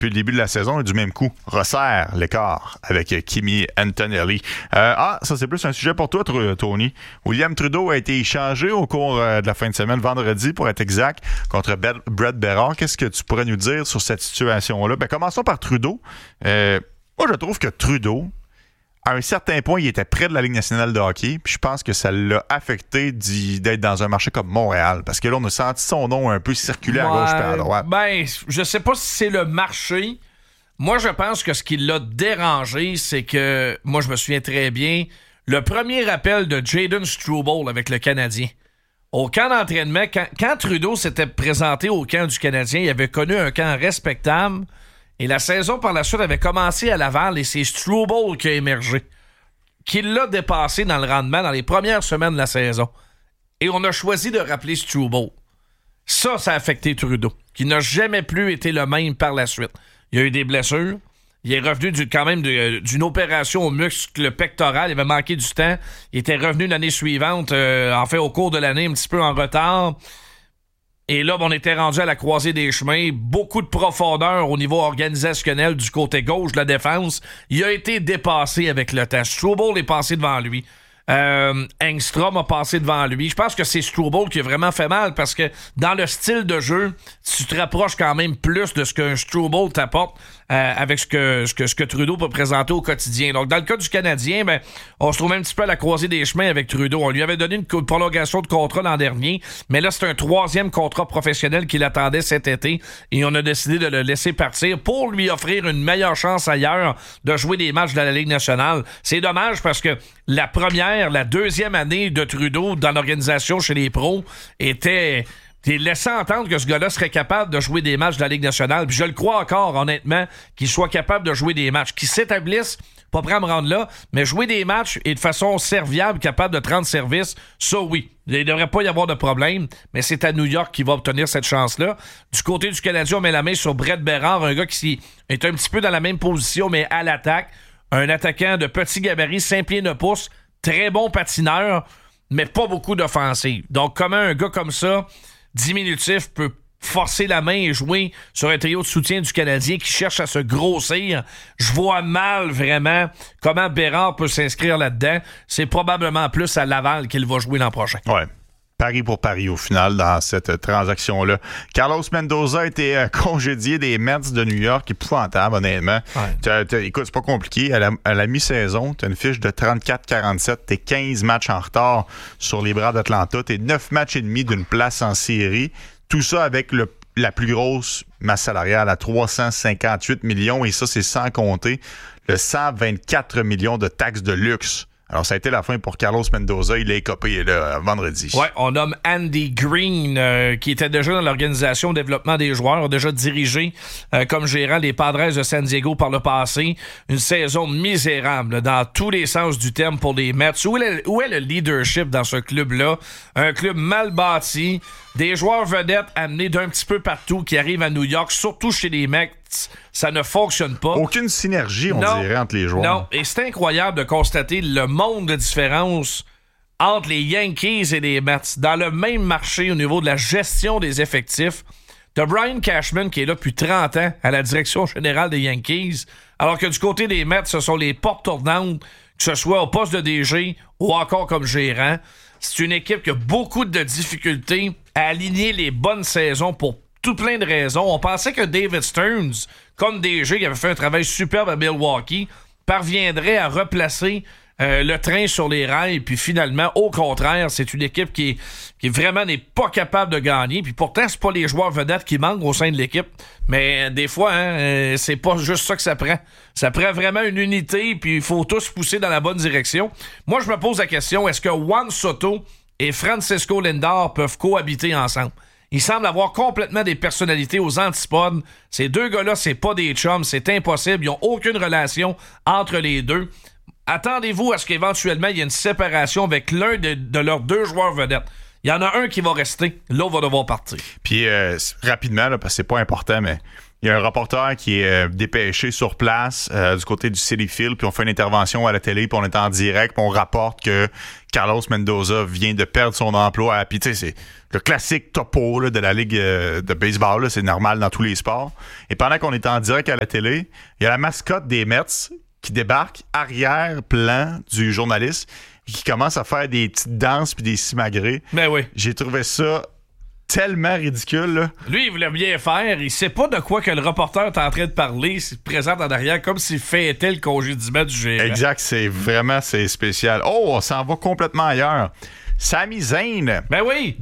depuis le début de la saison et du même coup resserre l'écart avec Kimi Antonelli. Ça c'est plus un sujet pour toi, Tony. William Trudeau a été échangé au cours de la fin de semaine, vendredi pour être exact, contre Brett Berard. Qu'est-ce que tu pourrais nous dire sur cette situation-là? Commençons par Trudeau. Moi, je trouve que Trudeau, à un certain point, il était près de la Ligue nationale de hockey, puis je pense que ça l'a affecté d'être dans un marché comme Montréal, parce que là, on a senti son nom un peu circuler à gauche et à droite. Je sais pas si c'est le marché. Moi, je pense que ce qui l'a dérangé, c'est que, moi, je me souviens très bien, le premier appel de Jayden Struble avec le Canadien. Au camp d'entraînement, quand Trudeau s'était présenté au camp du Canadien, il avait connu un camp respectable. Et la saison par la suite avait commencé à Laval et c'est Struble qui a émergé, qui l'a dépassé dans le rendement dans les premières semaines de la saison. Et on a choisi de rappeler Struble. Ça a affecté Trudeau, qui n'a jamais plus été le même par la suite. Il y a eu des blessures. Il est revenu d'une opération au muscle pectoral. Il avait manqué du temps. Il était revenu l'année suivante, au cours de l'année, un petit peu en retard. Et là, on était rendu à la croisée des chemins. Beaucoup de profondeur au niveau organisationnel du côté gauche de la défense. Il a été dépassé avec le temps. Struble est passé devant lui. Engstrom a passé devant lui. Je pense que c'est Struble qui a vraiment fait mal parce que dans le style de jeu, tu te rapproches quand même plus de ce qu'un Struble t'apporte avec ce que Trudeau peut présenter au quotidien. Donc, dans le cas du Canadien, on se trouve un petit peu à la croisée des chemins avec Trudeau. On lui avait donné une prolongation de contrat l'an dernier, mais là, c'est un 3e contrat professionnel qu'il attendait cet été et on a décidé de le laisser partir pour lui offrir une meilleure chance ailleurs de jouer des matchs de la Ligue nationale. C'est dommage parce que la deuxième année de Trudeau dans l'organisation chez les pros était... Il laissait entendre que ce gars-là serait capable de jouer des matchs de la Ligue nationale. Puis je le crois encore, honnêtement, qu'il soit capable de jouer des matchs. Qu'il s'établisse, pas prêt à me rendre là, mais jouer des matchs et de façon serviable, capable de 30 services, ça oui. Il ne devrait pas y avoir de problème, mais c'est à New York qu'il va obtenir cette chance-là. Du côté du Canadien, on met la main sur Brett Berard, un gars qui est un petit peu dans la même position, mais à l'attaque. Un attaquant de petit gabarit, 5 pieds 9 pouces, très bon patineur, mais pas beaucoup d'offensive. Donc, comment un gars comme ça, diminutif, peut forcer la main et jouer sur un trio de soutien du Canadien qui cherche à se grossir? Je vois mal vraiment comment Bérard peut s'inscrire là-dedans. C'est probablement plus à Laval qu'il va jouer l'an prochain. Ouais. Pari pour pari au final dans cette transaction-là. Carlos Mendoza a été congédié des Mets de New York. Épouvantable, honnêtement. Ouais. Écoute, c'est pas compliqué. À la mi-saison, tu as une fiche de 34-47. Tu es 15 matchs en retard sur les bras d'Atlanta. Tu es 9 matchs et demi d'une place en série. Tout ça avec la plus grosse masse salariale à 358 millions. Et ça, c'est sans compter le 124 millions de taxes de luxe. Alors, ça a été la fin pour Carlos Mendoza. Il a écopé vendredi. Ouais, on nomme Andy Green, qui était déjà dans l'organisation de développement des joueurs, a déjà dirigé comme gérant les Padres de San Diego par le passé. Une saison misérable dans tous les sens du terme pour les Mets. Où est le leadership dans ce club-là? Un club mal bâti, des joueurs vedettes amenés d'un petit peu partout qui arrivent à New York, surtout chez les Mets. Ça ne fonctionne pas. Aucune synergie, on dirait, entre les joueurs. Non, et c'est incroyable de constater le monde de différence entre les Yankees et les Mets. Dans le même marché au niveau de la gestion des effectifs, t'as Brian Cashman qui est là depuis 30 ans à la direction générale des Yankees, alors que du côté des Mets, ce sont les portes tournantes, que ce soit au poste de DG ou encore comme gérant. C'est une équipe qui a beaucoup de difficultés à aligner les bonnes saisons pour tout plein de raisons. On pensait que David Stearns, comme DG, qui avait fait un travail superbe à Milwaukee, parviendrait à replacer le train sur les rails, puis finalement, au contraire, c'est une équipe qui vraiment n'est pas capable de gagner, puis pourtant, c'est pas les joueurs vedettes qui manquent au sein de l'équipe, mais des fois, c'est pas juste ça que ça prend. Ça prend vraiment une unité, puis il faut tous pousser dans la bonne direction. Moi, je me pose la question, est-ce que Juan Soto et Francisco Lindor peuvent cohabiter ensemble? Ils semblent avoir complètement des personnalités aux antipodes. Ces deux gars-là, c'est pas des chums, c'est impossible. Ils n'ont aucune relation entre les deux. Attendez-vous à ce qu'éventuellement, il y ait une séparation avec l'un de leurs deux joueurs vedettes. Il y en a un qui va rester, l'autre va devoir partir. Puis, rapidement, là, parce que c'est pas important, mais il y a un reporter qui est dépêché sur place du côté du Citi Field, puis on fait une intervention à la télé, puis on est en direct, puis on rapporte que Carlos Mendoza vient de perdre son emploi. Puis, tu sais, c'est le classique topo là, de la Ligue de baseball, là, c'est normal dans tous les sports. Et pendant qu'on est en direct à la télé, il y a la mascotte des Mets qui débarque arrière-plan du journaliste et qui commence à faire des petites danses puis des simagrées. Mais oui. J'ai trouvé ça tellement ridicule. Là. Lui, il voulait bien faire. Il sait pas de quoi que le reporter est en train de parler. Il se présente en arrière comme s'il fêtait le congédiement du gérant. Exact, c'est spécial. Oh, on s'en va complètement ailleurs. Sami Zayn, ben oui,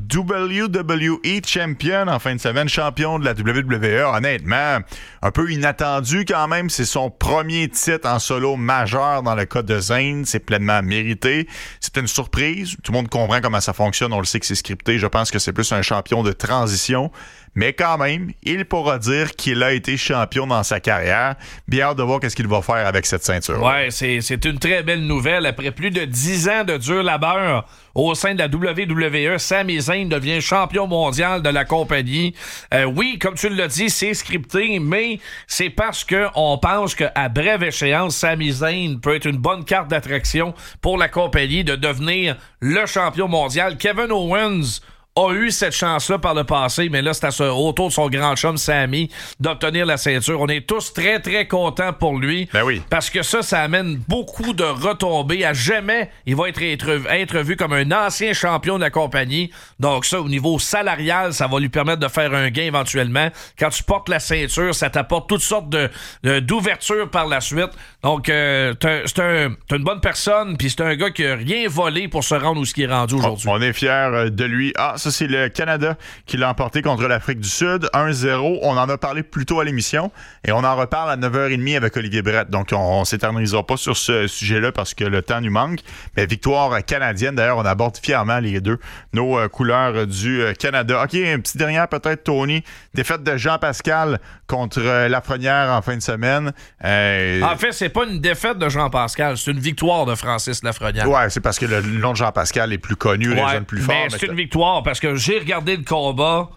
WWE Champion en fin de semaine, champion de la WWE, honnêtement, un peu inattendu quand même, c'est son premier titre en solo majeur dans le cas de Zayn, c'est pleinement mérité, c'est une surprise, tout le monde comprend comment ça fonctionne, on le sait que c'est scripté, je pense que c'est plus un champion de transition, mais quand même, il pourra dire qu'il a été champion dans sa carrière, bien hâte de voir qu'est-ce qu'il va faire avec cette ceinture. Ouais, c'est une très belle nouvelle, après plus de 10 ans de dur labeur, au sein de la WWE, Sami Zayn devient champion mondial de la compagnie. Oui, comme tu l'as dit, c'est scripté, mais c'est parce qu'on pense qu'à brève échéance, Sami Zayn peut être une bonne carte d'attraction pour la compagnie de devenir le champion mondial. Kevin Owens a eu cette chance-là par le passé, mais là, c'est autour de son grand chum Sami d'obtenir la ceinture. On est tous très, très contents pour lui. Ben oui. Parce que ça amène beaucoup de retombées. À jamais, il va être vu comme un ancien champion de la compagnie. Donc ça, au niveau salarial, ça va lui permettre de faire un gain éventuellement. Quand tu portes la ceinture, ça t'apporte toutes sortes d'ouvertures par la suite. Donc, t'es une bonne personne, puis c'est un gars qui a rien volé pour se rendre où ce qui est rendu aujourd'hui. On est fiers de lui. Ah, ça, c'est le Canada qui l'a emporté contre l'Afrique du Sud. 1-0. On en a parlé plus tôt à l'émission et on en reparle à 9h30 avec Olivier Brett. Donc, on s'éternisera pas sur ce sujet-là parce que le temps nous manque. Mais victoire canadienne. D'ailleurs, on aborde fièrement les deux, nos couleurs du Canada. OK, une petite dernière peut-être, Tony. Défaite de Jean-Pascal contre Lafrenière en fin de semaine. En fait, c'est pas une défaite de Jean-Pascal, c'est une victoire de Francis Lafrenière. Ouais, c'est parce que le nom de Jean-Pascal est plus connu, résonne plus fort. Mais c'est une victoire parce que j'ai regardé le combat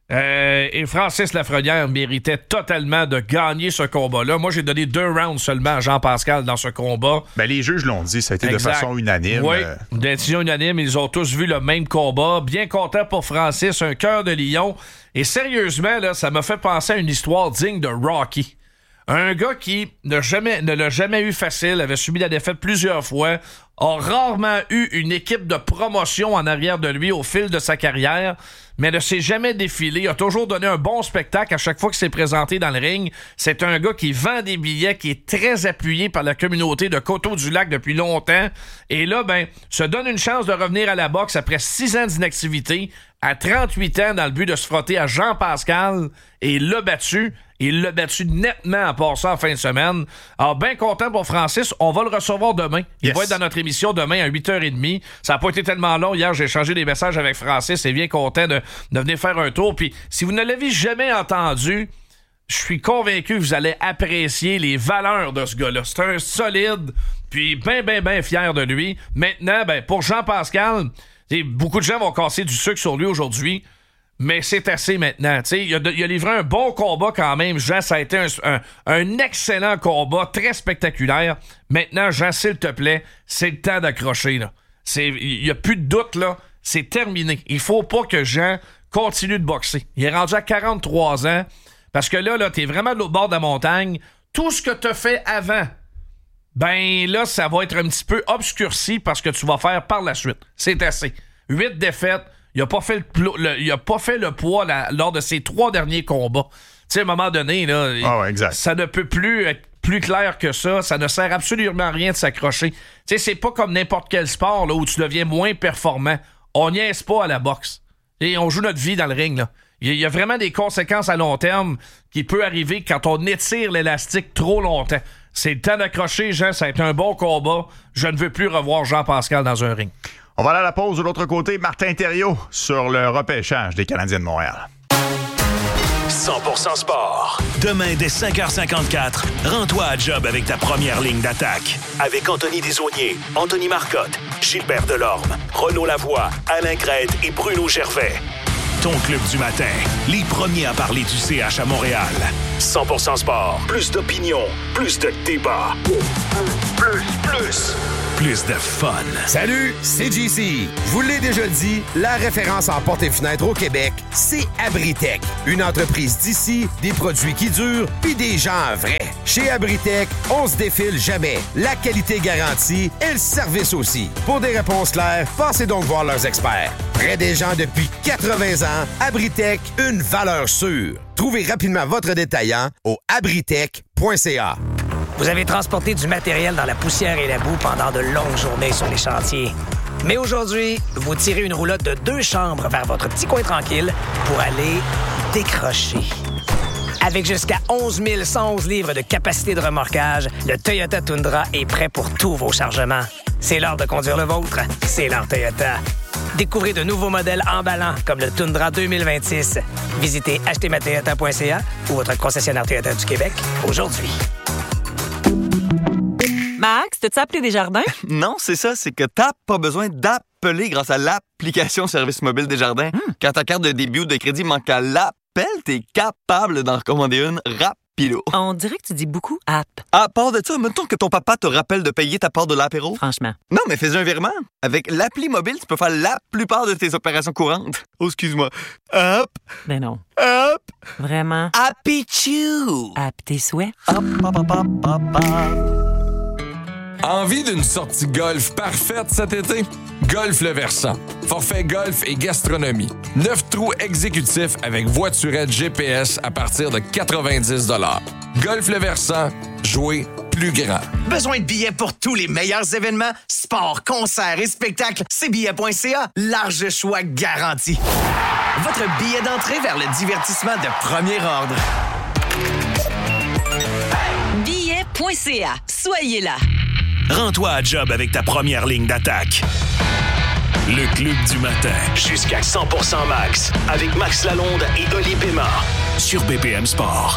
et Francis Lafrenière méritait totalement de gagner ce combat-là. Moi, j'ai donné 2 rounds seulement à Jean-Pascal dans ce combat. Ben, les juges l'ont dit, ça a été exact. De façon unanime. Oui, décision unanime, ils ont tous vu le même combat. Bien content pour Francis, un cœur de lion. Et sérieusement, là, ça m'a fait penser à une histoire digne de Rocky. Un gars qui ne l'a jamais eu facile, avait subi la défaite plusieurs fois, a rarement eu une équipe de promotion en arrière de lui au fil de sa carrière, mais ne s'est jamais défilé, a toujours donné un bon spectacle à chaque fois qu'il s'est présenté dans le ring. C'est un gars qui vend des billets, qui est très appuyé par la communauté de Coteau-du-Lac depuis longtemps, et là, se donne une chance de revenir à la boxe après 6 ans d'inactivité, à 38 ans, dans le but de se frotter à Jean-Pascal, et il l'a battu nettement en passant en fin de semaine. Alors, bien content pour Francis. On va le recevoir demain. Il va être dans notre émission demain à 8h30. Ça n'a pas été tellement long. Hier, j'ai échangé des messages avec Francis et bien content de venir faire un tour. Puis, si vous ne l'avez jamais entendu, je suis convaincu que vous allez apprécier les valeurs de ce gars-là. C'est un solide, puis bien fier de lui. Maintenant, pour Jean-Pascal, beaucoup de gens vont casser du sucre sur lui aujourd'hui. Mais c'est assez maintenant. Il a livré un bon combat quand même. Jean, ça a été un excellent combat, très spectaculaire. Maintenant, Jean, s'il te plaît, c'est le temps d'accrocher. Il n'y a plus de doute, là. C'est terminé. Il faut pas que Jean continue de boxer. Il est rendu à 43 ans. Parce que là t'es vraiment de l'autre bord de la montagne. Tout ce que t'as fait avant, là, ça va être un petit peu obscurci parce que tu vas faire par la suite. C'est assez. 8 défaites. Il n'a pas fait le poids lors de ses 3 derniers combats. Tu sais, à un moment donné, là, ça ne peut plus être plus clair que ça. Ça ne sert absolument à rien de s'accrocher. Tu sais, c'est pas comme n'importe quel sport là, où tu deviens moins performant. On niaise pas à la boxe. Et on joue notre vie dans le ring, là. Il y a vraiment des conséquences à long terme qui peuvent arriver quand on étire l'élastique trop longtemps. C'est le temps d'accrocher, Jean. Ça a été un bon combat. Je ne veux plus revoir Jean-Pascal dans un ring. On va aller à la pause. De l'autre côté, Martin Thériault sur le repêchage des Canadiens de Montréal. 100% sport. Demain, dès 5h54, rends-toi à job avec ta première ligne d'attaque. Avec Anthony Desaulniers, Anthony Marcotte, Gilbert Delorme, Renaud Lavoie, Alain Crête et Bruno Gervais. Ton club du matin, les premiers à parler du CH à Montréal. 100% sport, plus d'opinion, plus de débat. Plus de fun. Salut, c'est JC. Je vous l'ai déjà dit, la référence en portes et fenêtres au Québec, c'est Abritech. Une entreprise d'ici, des produits qui durent, puis des gens vrais. Chez Abritech, on se défile jamais. La qualité garantie et le service aussi. Pour des réponses claires, passez donc voir leurs experts. Près des gens depuis 80 ans, Abritech, une valeur sûre. Trouvez rapidement votre détaillant au abritech.ca. Vous avez transporté du matériel dans la poussière et la boue pendant de longues journées sur les chantiers. Mais aujourd'hui, vous tirez une roulotte de 2 chambres vers votre petit coin tranquille pour aller décrocher. Avec jusqu'à 11 111 livres de capacité de remorquage, le Toyota Tundra est prêt pour tous vos chargements. C'est l'heure de conduire le vôtre. C'est l'heure Toyota. Découvrez de nouveaux modèles emballants comme le Tundra 2026. Visitez achetezmatoyota.ca ou votre concessionnaire Toyota du Québec aujourd'hui. Max, t'as-tu appelé Desjardins? Non, c'est ça, c'est que t'as pas besoin d'appeler grâce à l'application Service mobile Desjardins. Quand ta carte de débit ou de crédit manque à l'appel, t'es capable d'en recommander une rapido. On dirait que tu dis beaucoup « app ». À part de ça, mettons que ton papa te rappelle de payer ta part de l'apéro. Franchement. Non, mais fais un virement. Avec l'appli mobile, tu peux faire la plupart de tes opérations courantes. Oh, excuse-moi. Hop! Ben non. Hop! Vraiment. Happy Chew! App tes souhaits. Hop, hop, hop, hop, hop, hop. Envie d'une sortie golf parfaite cet été? Golf Le Versant. Forfait golf et gastronomie. 9 trous exécutifs avec voiturette GPS à partir de 90 $. Golf Le Versant. Jouer plus grand. Besoin de billets pour tous les meilleurs événements? Sports, concerts et spectacles? CBillets.ca. Large choix garanti. Votre billet d'entrée vers le divertissement de premier ordre. Billets.ca. Soyez là. Rends-toi à job avec ta première ligne d'attaque. Le club du matin. Jusqu'à 100% max. Avec Max Lalonde et Oli Pémard. Sur BPM Sport.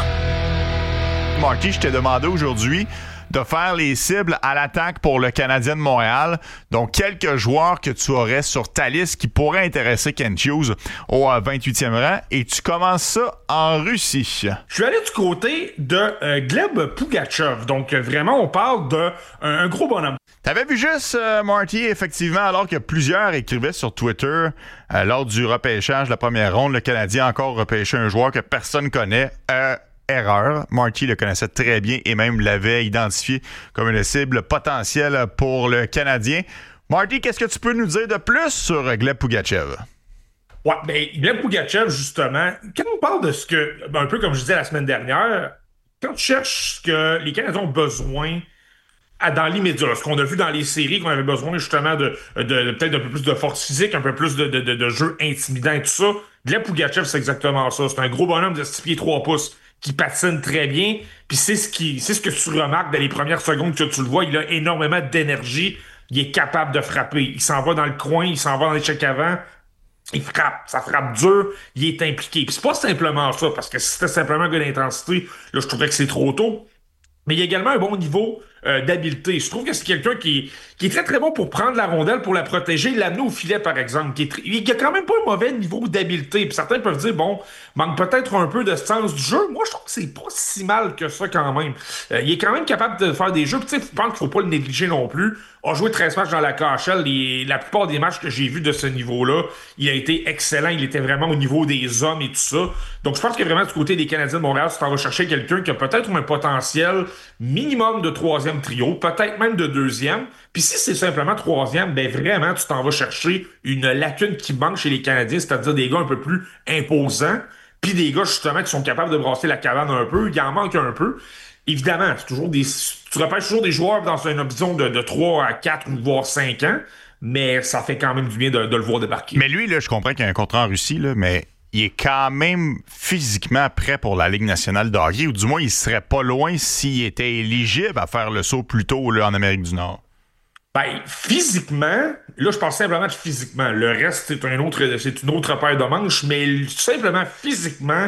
Marty, je t'ai demandé aujourd'hui de faire les cibles à l'attaque pour le Canadien de Montréal. Donc, quelques joueurs que tu aurais sur ta liste qui pourraient intéresser Kent Hughes au 28e rang. Et tu commences ça en Russie. Je suis allé du côté de Gleb Pugachev. Donc, vraiment, on parle d'un gros bonhomme. T'avais vu juste, Marty, effectivement, alors que plusieurs écrivaient sur Twitter lors du repêchage de la première ronde, le Canadien a encore repêché un joueur que personne connaît. Erreur. Marty le connaissait très bien et même l'avait identifié comme une cible potentielle pour le Canadien. Marty, qu'est-ce que tu peux nous dire de plus sur Gleb Pugachev? Ouais, ben Gleb Pugachev, justement, quand on parle de ce que, un peu comme je disais la semaine dernière, quand tu cherches ce que les Canadiens ont besoin dans l'immédiat, ce qu'on a vu dans les séries, qu'on avait besoin justement de peut-être un peu plus de force physique, un peu plus de jeu intimidant et tout ça, Gleb Pugachev, c'est exactement ça. C'est un gros bonhomme de 6 pieds 3 pouces. Qui patine très bien, puis c'est ce que tu remarques dans les premières secondes que tu le vois, il a énormément d'énergie, il est capable de frapper, il s'en va dans le coin, il s'en va dans l'échec avant, il frappe, ça frappe dur, il est impliqué. Puis c'est pas simplement ça, parce que si c'était simplement un gars d'intensité, là je trouverais que c'est trop tôt, mais il y a également un bon niveau d'habileté. Je trouve que c'est quelqu'un qui est très très bon pour prendre la rondelle, pour la protéger, l'amener au filet par exemple. Il a quand même pas un mauvais niveau d'habileté. Puis certains peuvent dire, bon, manque peut-être un peu de sens du jeu. Moi, je trouve que c'est pas si mal que ça quand même. Il est quand même capable de faire des jeux. Puis tu sais, je pense qu'il faut pas le négliger non plus. A joué 13 matchs dans la KHL. La plupart des matchs que j'ai vus de ce niveau-là, il a été excellent. Il était vraiment au niveau des hommes et tout ça. Donc je pense que vraiment du côté des Canadiens de Montréal, tu t'en vas chercher quelqu'un qui a peut-être un potentiel minimum de 3e trio, peut-être même de 2e. Puis si c'est simplement 3e, ben vraiment, tu t'en vas chercher une lacune qui manque chez les Canadiens, c'est-à-dire des gars un peu plus imposants, puis des gars justement qui sont capables de brasser la cabane un peu. Il en manque un peu. Évidemment, c'est toujours tu repêches toujours des joueurs dans une option de 3 à 4 ou voire 5 ans, mais ça fait quand même du bien de le voir débarquer. Mais lui, là, je comprends qu'il y a un contrat en Russie, là, mais il est quand même physiquement prêt pour la Ligue nationale de hockey, ou du moins, il serait pas loin s'il était éligible à faire le saut plus tôt là, en Amérique du Nord. Ben, physiquement, là, je pense simplement de physiquement. Le reste, c'est une autre paire de manches, mais simplement physiquement,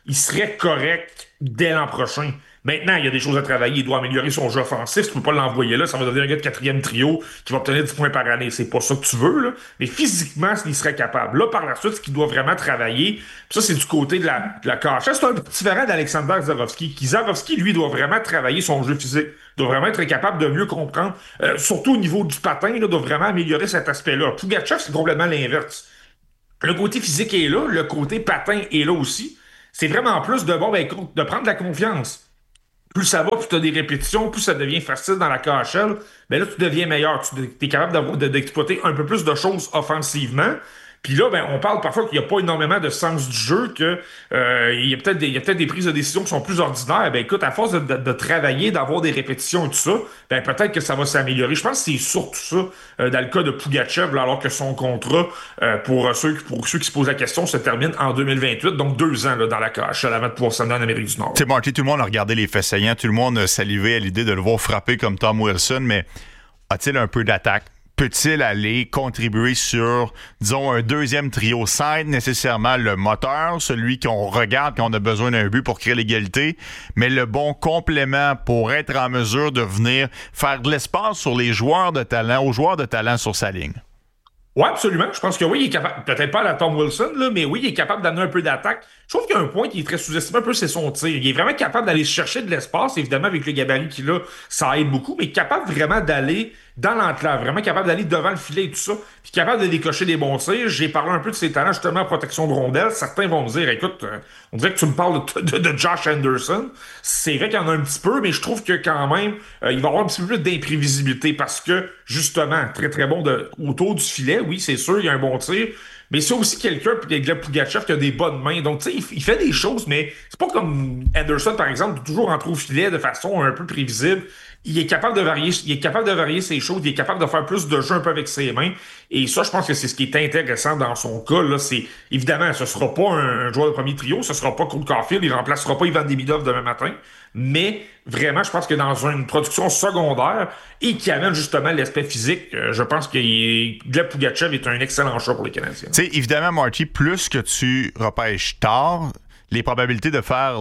il serait correct dès l'an prochain. Maintenant, il y a des choses à travailler. Il doit améliorer son jeu offensif. Tu peux pas l'envoyer là. Ça va devenir un gars de 4e trio qui va obtenir 10 points par année. C'est pas ça que tu veux, là. Mais physiquement, il serait capable. Là, par la suite, ce qu'il doit vraiment travailler, ça, c'est du côté de la KHL. C'est un peu différent d'Alexander Zarovski. Zarovski, lui, doit vraiment travailler son jeu physique. Il doit vraiment être capable de mieux comprendre. Surtout au niveau du patin, il doit vraiment améliorer cet aspect-là. Pougachev, c'est complètement l'inverse. Le côté physique est là. Le côté patin est là aussi. C'est vraiment plus de de prendre de la confiance. Plus ça va, plus tu as des répétitions, plus ça devient facile dans la KHL, ben là, tu deviens meilleur. Tu es capable d'exploiter un peu plus de choses offensivement. Puis là, ben, on parle parfois qu'il n'y a pas énormément de sens du jeu, que il y a peut-être des prises de décision qui sont plus ordinaires. Ben écoute, à force de travailler, d'avoir des répétitions et tout ça, ben peut-être que ça va s'améliorer. Je pense que c'est surtout ça dans le cas de Pougachev, là, alors que son contrat, pour ceux qui se posent la question, se termine en 2028, donc 2 ans là, dans la KHL avant de pouvoir s'en aller en Amérique du Nord. Tu sais, Marty, tout le monde a regardé les faits saillants, tout le monde a salivé à l'idée de le voir frapper comme Tom Wilson, mais a-t-il un peu d'attaque? Peut-il aller contribuer sur, disons, un deuxième trio sans être nécessairement le moteur, celui qu'on regarde quand on a besoin d'un but pour créer l'égalité, mais le bon complément pour être en mesure de venir faire de l'espace sur les joueurs de talent, aux joueurs de talent sur sa ligne? Oui, absolument. Je pense que oui, il est capable, peut-être pas à la Tom Wilson, là, mais oui, il est capable d'amener un peu d'attaque. Je trouve qu'il y a un point qui est très sous-estimé un peu, c'est son tir. Il est vraiment capable d'aller chercher de l'espace, évidemment, avec le gabarit qu'il a, ça aide beaucoup, mais capable vraiment d'aller dans l'enclave, vraiment capable d'aller devant le filet et tout ça, puis capable de décocher des bons tirs. J'ai parlé un peu de ses talents, justement, en protection de rondelles. Certains vont me dire, écoute, on dirait que tu me parles de Josh Anderson. C'est vrai qu'il y en a un petit peu, mais je trouve que quand même, il va avoir un petit peu plus d'imprévisibilité parce que, justement, très très bon autour du filet, oui, c'est sûr, il y a un bon tir. Mais c'est aussi quelqu'un, puis Gleb Pougachev, qui a des bonnes mains. Donc, tu sais, il fait des choses, mais c'est pas comme Anderson, par exemple, toujours rentrer au filet de façon un peu prévisible. Il est capable de varier ses choses, il est capable de faire plus de jeu un peu avec ses mains. Et ça, je pense que c'est ce qui est intéressant dans son cas. Là, c'est évidemment, ce sera pas un joueur de premier trio, ce sera pas Cole Caulfield, il remplacera pas Ivan Demidov demain matin. Mais vraiment, je pense que dans une production secondaire et qui amène justement l'aspect physique, je pense que Gleb Pougachev est un excellent choix pour les Canadiens. Tu sais, évidemment, Marty, plus que tu repêches tard, les probabilités de faire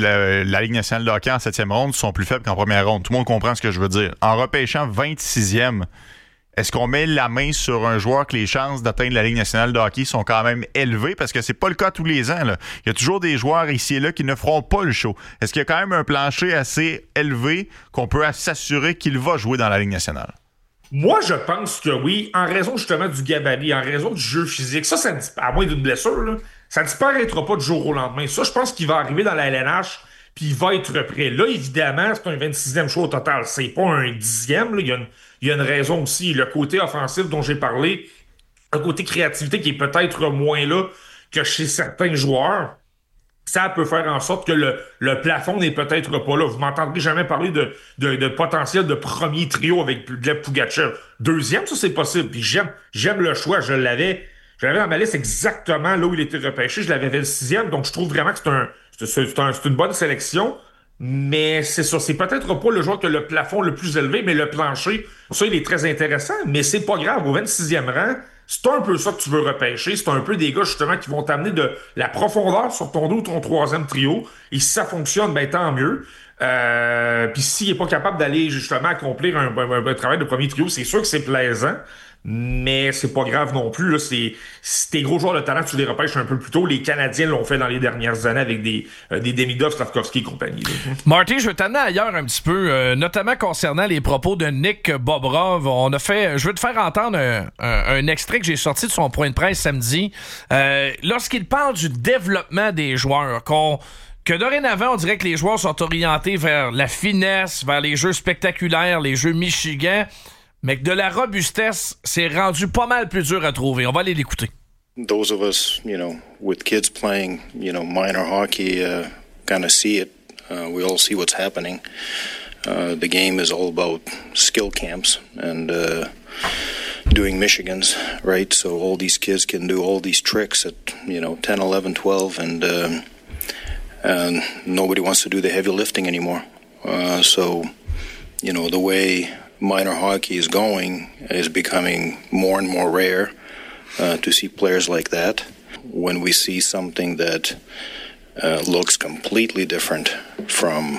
la Ligue nationale de hockey en 7e ronde sont plus faibles qu'en première ronde. Tout le monde comprend ce que je veux dire. En repêchant 26e, est-ce qu'on met la main sur un joueur que les chances d'atteindre la Ligue nationale de hockey sont quand même élevées? Parce que c'est pas le cas tous les ans, là. Il y a toujours des joueurs ici et là qui ne feront pas le show. Est-ce qu'il y a quand même un plancher assez élevé qu'on peut s'assurer qu'il va jouer dans la Ligue nationale? Moi, je pense que oui, en raison justement du gabarit, en raison du jeu physique. Ça à moins d'une blessure, là, ça ne disparaîtra pas du jour au lendemain. Ça, je pense qu'il va arriver dans la LNH puis il va être prêt. Là, évidemment, c'est un 26e choix au total. C'est pas un 10e. Là. Il y a une raison aussi. Le côté offensif dont j'ai parlé, un côté créativité qui est peut-être moins là que chez certains joueurs, ça peut faire en sorte que le plafond n'est peut-être pas là. Vous m'entendrez jamais parler de potentiel de premier trio avec Gleb Pougachev. 2e, ça, c'est possible. Puis j'aime le choix. Je l'avais dans ma liste exactement là où il était repêché. Je l'avais fait le 6e. Donc, je trouve vraiment que c'est une bonne sélection. Mais c'est ça. C'est peut-être pas le joueur qui a le plafond le plus élevé, mais le plancher, ça, il est très intéressant. Mais c'est pas grave. Au 26e rang, c'est un peu ça que tu veux repêcher. C'est un peu des gars, justement, qui vont t'amener de la profondeur sur ton 2 ou ton 3e trio. Et si ça fonctionne, ben tant mieux. Puis s'il est pas capable d'aller, justement, accomplir un travail de premier trio, c'est sûr que c'est plaisant. Mais c'est pas grave non plus. Là. C'est tes gros joueurs de talent, tu les repêches un peu plus tôt. Les Canadiens l'ont fait dans les dernières années avec des Demidov, Slavkovski et compagnie. Marty, je vais t'amener ailleurs un petit peu, notamment concernant les propos de Nick Bobrov. Je veux te faire entendre un extrait que j'ai sorti de son point de presse samedi. Lorsqu'il parle du développement des joueurs, que dorénavant, on dirait que les joueurs sont orientés vers la finesse, vers les jeux spectaculaires, les jeux Michigan, mais que de la robustesse, c'est rendu pas mal plus dur à trouver. On va aller l'écouter. Those of us, with kids playing, minor hockey, kind of see it. We all see what's happening. The game is all about skill camps and doing Michigans, right? So all these kids can do all these tricks at, 10, 11, 12, and nobody wants to do the heavy lifting anymore. So, the way minor hockey is going is becoming more and more rare to see players like that. When we see something that looks completely different from,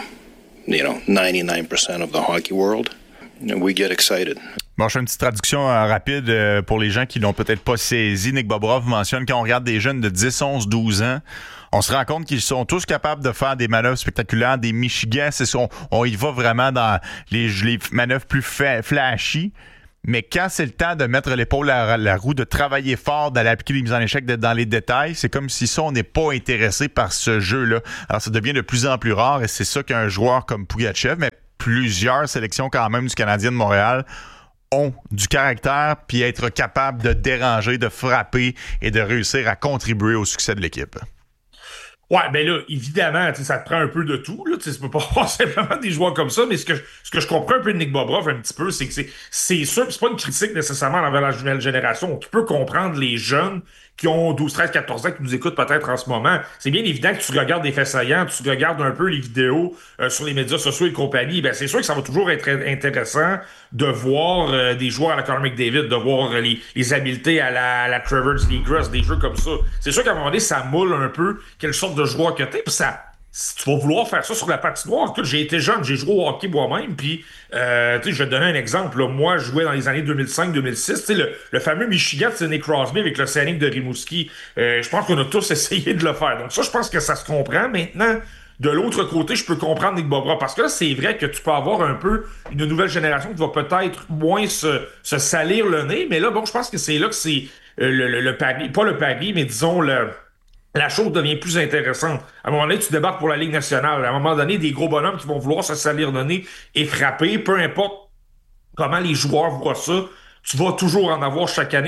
99% of the hockey world. We get excited. Bon, je fais une petite traduction rapide pour les gens qui l'ont peut-être pas saisi. Nick Bobrov mentionne quand on regarde des jeunes de 10, 11, 12 ans, on se rend compte qu'ils sont tous capables de faire des manœuvres spectaculaires, des Michigan. On y va vraiment dans les manœuvres plus flashy. Mais quand c'est le temps de mettre l'épaule à la roue, de travailler fort, d'aller appliquer les mises en échec dans les détails, c'est comme si on n'est pas intéressé par ce jeu-là. Alors, ça devient de plus en plus rare et c'est ça qu'un joueur comme Pougatchev, mais plusieurs sélections quand même du Canadien de Montréal ont du caractère puis être capable de déranger, de frapper et de réussir à contribuer au succès de l'équipe. Ouais, ben là, évidemment, ça te prend un peu de tout. Là, tu peux pas avoir simplement des joueurs comme ça, mais ce que je comprends un peu de Nick Bobrov un petit peu, c'est que c'est sûr, c'est pas une critique nécessairement envers la nouvelle génération. Tu peux comprendre les jeunes qui ont 12, 13, 14 ans, qui nous écoutent peut-être en ce moment. C'est bien évident que tu regardes des faits saillants, tu regardes un peu les vidéos sur les médias sociaux et compagnie. Ben, c'est sûr que ça va toujours être intéressant de voir des joueurs à la Connor McDavid, de voir les habiletés à la Trevor Zegras, des jeux comme ça. C'est sûr qu'à un moment donné, ça moule un peu quelle sorte de joueur que t'es, puis ça... Tu vas vouloir faire ça sur la patinoire. Écoute, j'ai été jeune, j'ai joué au hockey moi-même, puis je vais te donner un exemple. Là. Moi, je jouais dans les années 2005-2006. Le fameux Michigan de Sidney Crosby avec le Scénic de Rimouski. Je pense qu'on a tous essayé de le faire. Donc ça, je pense que ça se comprend. Maintenant, de l'autre côté, je peux comprendre Nick Bobrov. Parce que là, c'est vrai que tu peux avoir un peu une nouvelle génération qui va peut-être moins se salir le nez. Mais là, bon, je pense que c'est là que c'est le pari. Pas le pari, mais disons la chose devient plus intéressante. À un moment donné, tu débarques pour la Ligue nationale. À un moment donné, des gros bonhommes qui vont vouloir se salir le nez et frapper, peu importe comment les joueurs voient ça, tu vas toujours en avoir chaque année.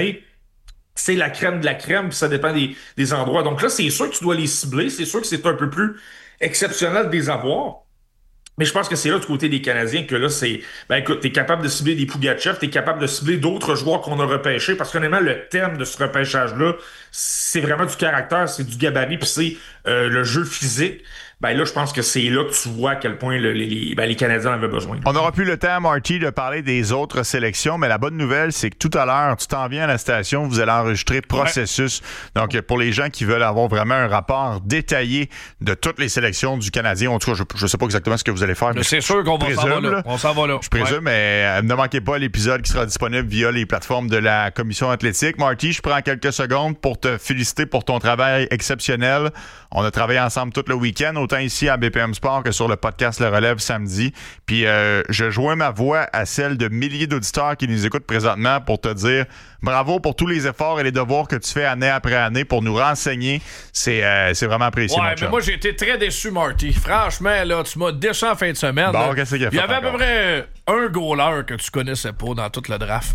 C'est la crème de la crème, puis ça dépend des endroits. Donc là, c'est sûr que tu dois les cibler. C'est sûr que c'est un peu plus exceptionnel de les avoir. Mais je pense que c'est là du côté des Canadiens que là, c'est... Ben écoute, t'es capable de cibler des Pougatchev, t'es capable de cibler d'autres joueurs qu'on a repêchés, parce qu'honnêtement, le thème de ce repêchage-là, c'est vraiment du caractère, c'est du gabarit, puis c'est le jeu physique. Ben là, je pense que c'est là que tu vois à quel point les Canadiens en avaient besoin. On n'aura plus le temps, Marty, de parler des autres sélections, mais la bonne nouvelle, c'est que tout à l'heure, tu t'en viens à la station, vous allez enregistrer Processus. Ouais. Donc, pour les gens qui veulent avoir vraiment un rapport détaillé de toutes les sélections du Canadien, en tout cas, je ne sais pas exactement ce que vous allez faire. Mais c'est sûr qu'on va s'en va là. On s'en va là. Je présume, mais ne manquez pas l'épisode qui sera disponible via les plateformes de la Commission athlétique. Marty, je prends quelques secondes pour te féliciter pour ton travail exceptionnel. On a travaillé ensemble tout le week-end, autant ici à BPM Sport que sur le podcast Le Relève samedi. Puis je joins ma voix à celle de milliers d'auditeurs qui nous écoutent présentement pour te dire bravo pour tous les efforts et les devoirs que tu fais année après année pour nous renseigner. C'est vraiment apprécié, ouais, mais moi, j'ai été très déçu, Marty. Franchement, là, tu m'as déçu en fin de semaine. Bon, qu'est-ce qu'il y a fait? Il y avait à peu près un goaler que tu connaissais pas dans tout le draft.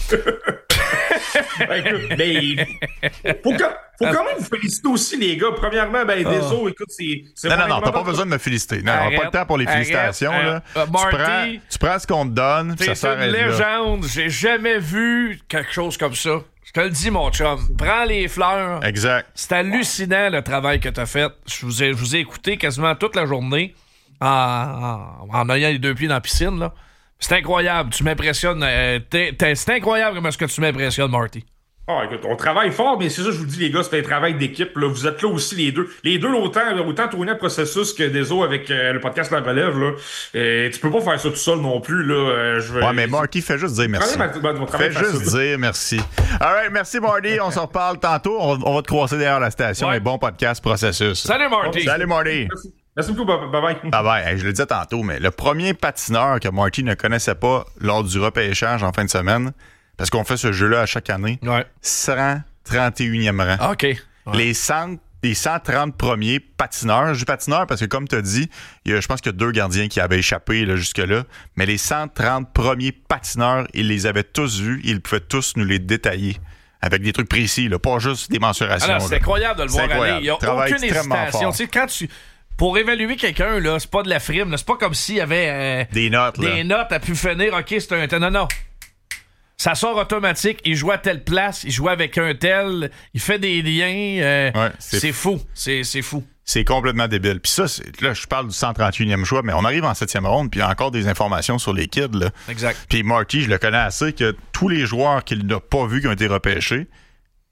Ben, écoute, mais faut quand même vous féliciter aussi, les gars. Premièrement, désolé, écoute, c'est Non, t'as pas besoin de me féliciter. Non, on n'a pas le temps pour les félicitations. Là. Marty, tu prends ce qu'on te donne. T'es une légende. J'ai jamais vu quelque chose comme ça. Je te le dis, mon chum. Prends les fleurs. Exact. C'est hallucinant le travail que t'as fait. Je vous ai écouté quasiment toute la journée en ayant les deux pieds dans la piscine, là. C'est incroyable, tu m'impressionnes. C'est incroyable comment est-ce que tu m'impressionnes, Marty. Ah, écoute, on travaille fort, mais c'est ça, je vous dis, les gars, c'est un travail d'équipe. Là. Vous êtes là aussi, les deux. Les deux, autant tourner le processus que Deso avec le podcast La Relève. Là. Tu peux pas faire ça tout seul non plus. Là. Ouais, mais Marty, fais juste dire merci. Fais juste dire merci. All right, merci, Marty. On se reparle tantôt. On va te croiser derrière la station. Ouais. Et bon podcast, Processus. Salut, Marty. Salut, Marty. Merci beaucoup, bye-bye. Bye-bye. Hey, je le disais tantôt, mais le premier patineur que Marty ne connaissait pas lors du repêchage en fin de semaine, parce qu'on fait ce jeu-là à chaque année, 131e rang. OK. Ouais. Les 130 premiers patineurs, je dis patineurs parce que comme tu as dit, je pense qu'il y a 2 gardiens qui avaient échappé là, jusque-là, mais les 130 premiers patineurs, ils les avaient tous vus, ils pouvaient tous nous les détailler. Avec des trucs précis, là, pas juste des mensurations. Alors, c'est incroyable de le voir aller. Il n'y a aucune hésitation. Tu sais, quand pour évaluer quelqu'un, là, c'est pas de la frime. Là. C'est pas comme s'il y avait des notes à pu finir. OK, c'est un... Non. Ça sort automatique. Il joue à telle place. Il joue avec un tel. Il fait des liens. C'est fou. C'est fou. C'est complètement débile. Puis ça, là, je parle du 131e choix, mais on arrive en 7e ronde, puis il y a encore des informations sur les kids. Là. Exact. Puis Marty, je le connais assez, que tous les joueurs qu'il n'a pas vus qui ont été repêchés,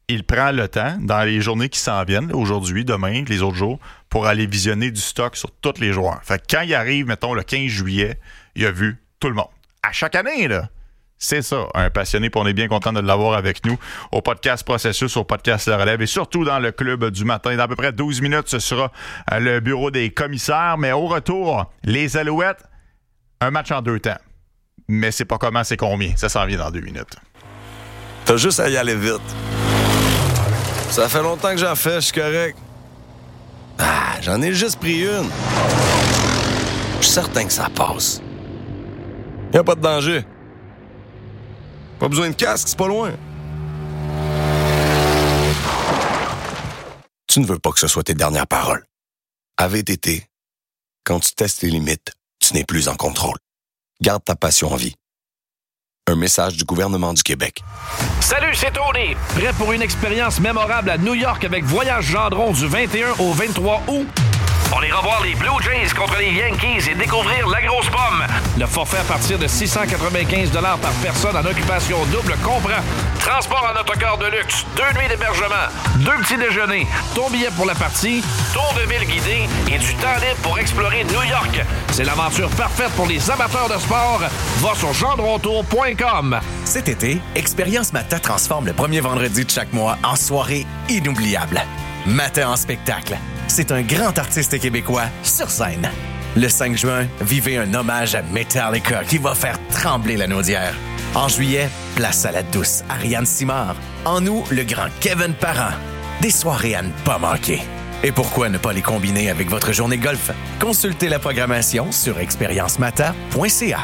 il prend le temps, dans les journées qui s'en viennent, aujourd'hui, demain, les autres jours, pour aller visionner du stock sur tous les joueurs. Fait que quand il arrive, mettons, le 15 juillet, il a vu tout le monde. À chaque année, là. C'est ça, un passionné, puis on est bien content de l'avoir avec nous au podcast Processus, au podcast Le Relève et surtout dans le club du matin. Dans à peu près 12 minutes, ce sera le bureau des commissaires. Mais au retour, les Alouettes, un match en 2 temps. Mais c'est pas comment, c'est combien. Ça s'en vient dans 2 minutes. T'as juste à y aller vite. Ça fait longtemps que j'en fais, je suis correct. Ah, j'en ai juste pris une. Je suis certain que ça passe. Y a pas de danger. Pas besoin de casque, c'est pas loin. Tu ne veux pas que ce soit tes dernières paroles. À VTT, quand tu testes les limites, tu n'es plus en contrôle. Garde ta passion en vie. Un message du gouvernement du Québec. Salut, c'est Tony. Prêt pour une expérience mémorable à New York avec Voyage Gendron du 21 au 23 août? On ira voir les Blue Jays contre les Yankees et découvrir la grosse pomme. Le forfait à partir de 695 $ par personne en occupation double comprend transport en autocar de luxe, 2 nuits d'hébergement, 2 petits déjeuners, ton billet pour la partie, tour de ville guidé et du temps libre pour explorer New York. C'est l'aventure parfaite pour les amateurs de sport. Va sur gendrontour.com. Cet été, Expérience Mata transforme le premier vendredi de chaque mois en soirée inoubliable. Mata en spectacle. C'est un grand artiste québécois sur scène. Le 5 juin, vivez un hommage à Metallica qui va faire trembler la naudière. En juillet, place à la douce Ariane Simard. En août, le grand Kevin Parent. Des soirées à ne pas manquer. Et pourquoi ne pas les combiner avec votre journée golf? Consultez la programmation sur expériencemata.ca.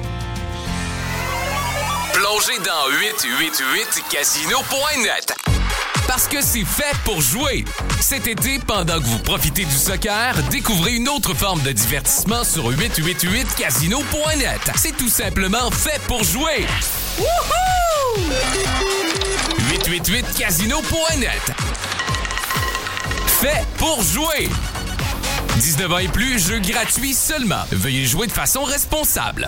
Plongez dans 888casino.net. Parce que c'est fait pour jouer. Cet été, pendant que vous profitez du soccer, découvrez une autre forme de divertissement sur 888casino.net. C'est tout simplement fait pour jouer. Wouhou! 888casino.net. Fait pour jouer. 19 ans et plus, jeu gratuit seulement. Veuillez jouer de façon responsable.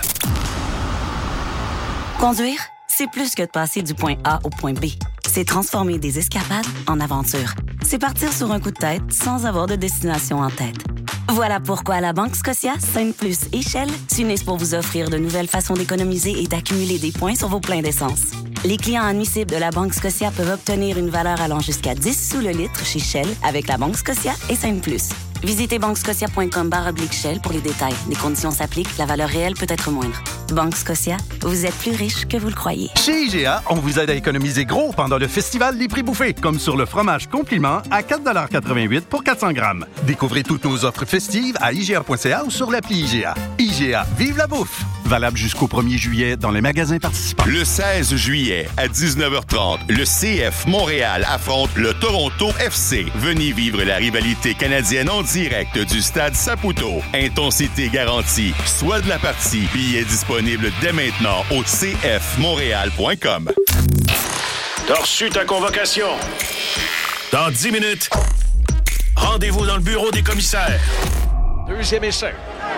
Conduire, c'est plus que de passer du point A au point B. C'est transformer des escapades en aventures. C'est partir sur un coup de tête sans avoir de destination en tête. Voilà pourquoi la Banque Scotia, Sainte-Plus et Shell s'unissent pour vous offrir de nouvelles façons d'économiser et d'accumuler des points sur vos pleins d'essence. Les clients admissibles de la Banque Scotia peuvent obtenir une valeur allant jusqu'à 10 sous le litre chez Shell avec la Banque Scotia et Sainte-Plus. Visitez banquescotia.com/Shell pour les détails. Les conditions s'appliquent, la valeur réelle peut être moindre. Banque Scotia, vous êtes plus riche que vous le croyez. Chez IGA, on vous aide à économiser gros pendant le festival Les Prix Bouffés, comme sur le fromage Compliment à 4,88 $ pour 400 grammes. Découvrez toutes nos offres festives à IGA.ca ou sur l'appli IGA. IGA, vive la bouffe! Valable jusqu'au 1er juillet dans les magasins participants. Le 16 juillet à 19h30, le CF Montréal affronte le Toronto FC. Venez vivre la rivalité canadienne en direct du stade Saputo. Intensité garantie. Soit de la partie. Billets disponibles dès maintenant au cfmontréal.com. T'as reçu ta convocation. Dans 10 minutes, rendez-vous dans le bureau des commissaires. Deuxième essai.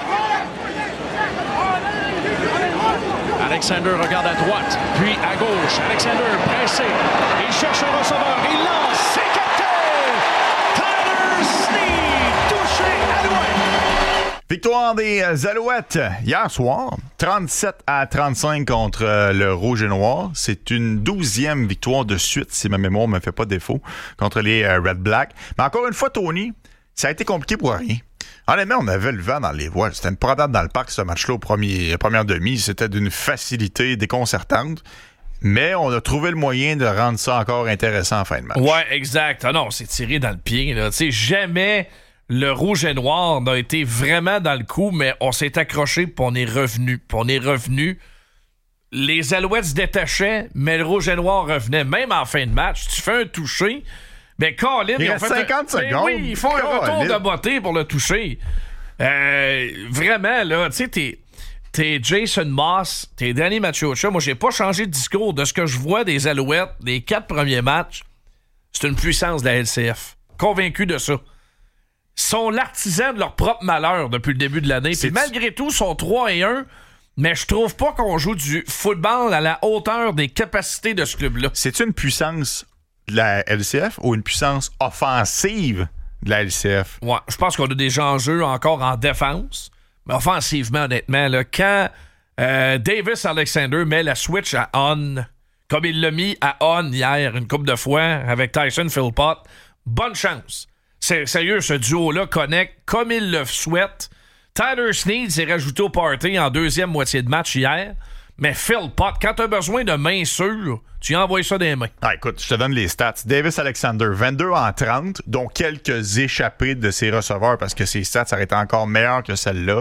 Alexander regarde à droite, puis à gauche. Alexander pressé. Il cherche un receveur. Il lance. C'est capté! Tyler Snead, touché à loin. Victoire des Alouettes hier soir, 37-35 contre le Rouge et Noir. C'est une 12e victoire de suite, si ma mémoire ne me fait pas défaut, contre les Red Black. Mais encore une fois, Tony, ça a été compliqué pour rien. Honnêtement, on avait le vent dans les voiles. C'était improbable dans le parc, ce match-là, première demi. C'était d'une facilité déconcertante. Mais on a trouvé le moyen de rendre ça encore intéressant en fin de match. Ouais, exact. Ah non, c'est tiré dans le pied. Tu sais, jamais le Rouge et Noir n'a été vraiment dans le coup, mais on s'est accroché puis on est revenu. Les Alouettes se détachaient, mais le Rouge et Noir revenait. Même en fin de match, tu fais un toucher... Ben, Colin, il reste 50 secondes. Ben oui, ils font un retour de beauté pour le toucher. Vraiment, là, tu sais, t'es Jason Moss, t'es Danny Machocha. Moi, j'ai pas changé de discours de ce que je vois des Alouettes, les 4 premiers matchs. C'est une puissance de la LCF. Convaincu de ça. Ils sont l'artisan de leur propre malheur depuis le début de l'année. Puis malgré tout, ils sont 3-1. Mais je trouve pas qu'on joue du football à la hauteur des capacités de ce club-là. C'est une puissance de la LCF ou une puissance offensive de la LCF? Ouais, je pense qu'on a des enjeux encore en défense. Mais offensivement, honnêtement, là, quand Davis Alexander met la switch à on, comme il l'a mis à on hier une couple de fois avec Tyson Philpott, bonne chance. C'est sérieux, ce duo-là connecte comme il le souhaite. Tyler Snead s'est rajouté au party en deuxième moitié de match hier. Mais Philpott, quand tu as besoin de main sûre, tu envoies ça des mains. Ah, écoute, je te donne les stats. Davis Alexander, 22 en 30, dont quelques échappées de ses receveurs parce que ses stats auraient été encore meilleures que celle-là.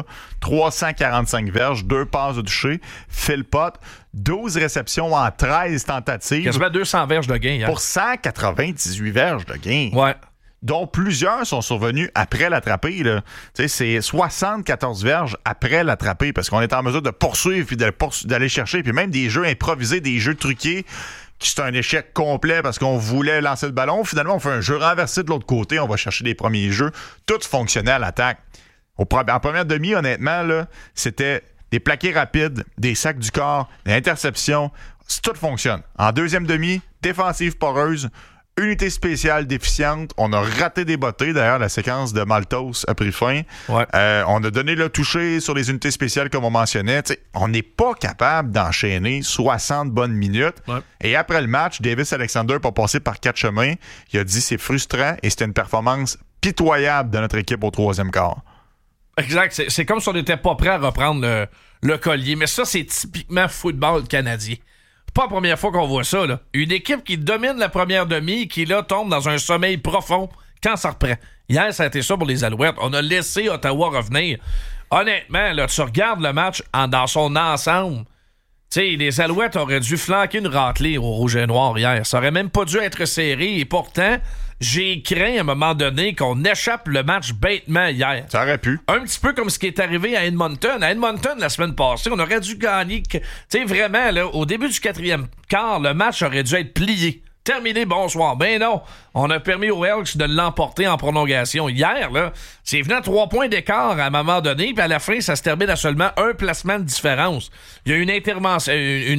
345 verges, 2 passes de toucher. Philpott, 12 réceptions en 13 tentatives. Quasiment 200 verges de gain hier. Pour 198 verges de gain. Ouais. Dont plusieurs sont survenus après l'attraper. Là. C'est 74 verges après l'attraper parce qu'on est en mesure de poursuivre et d'aller chercher. Puis même des jeux improvisés, des jeux truqués, qui c'est un échec complet parce qu'on voulait lancer le ballon. Finalement, on fait un jeu renversé de l'autre côté. On va chercher les premiers jeux. Tout fonctionnait à l'attaque. En première demi, honnêtement, là, c'était des plaqués rapides, des sacs du corps, des interceptions. Tout fonctionne. En deuxième demi, défensive poreuse, unité spéciale déficiente. On a raté des bottées. D'ailleurs, la séquence de Maltos a pris fin. Ouais. On a donné le toucher sur les unités spéciales, comme on mentionnait. T'sais, on n'est pas capable d'enchaîner 60 bonnes minutes. Ouais. Et après le match, Davis Alexander a passé par 4 chemins. Il a dit c'est frustrant et c'était une performance pitoyable de notre équipe au troisième quart. Exact. C'est comme si on n'était pas prêt à reprendre le collier. Mais ça, c'est typiquement football canadien. Pas la première fois qu'on voit ça, là. Une équipe qui domine la première demi et qui, là, tombe dans un sommeil profond quand ça reprend. Hier, ça a été ça pour les Alouettes. On a laissé Ottawa revenir. Honnêtement, là, tu regardes le match dans son ensemble. Tu sais, les Alouettes auraient dû flanquer une raclée au Rouge et Noir hier. Ça aurait même pas dû être serré. Et pourtant, j'ai craint à un moment donné qu'on échappe le match bêtement hier. Ça aurait pu. Un petit peu comme ce qui est arrivé à Edmonton. À Edmonton, la semaine passée, on aurait dû gagner. Tu sais, vraiment, là, au début du quatrième quart, le match aurait dû être plié. Terminé, bonsoir. Ben non, on a permis aux Elks de l'emporter en prolongation. Hier, là, c'est venu à 3 points d'écart à un moment donné, puis à la fin, ça se termine à seulement un placement de différence. Il y a eu une intervention,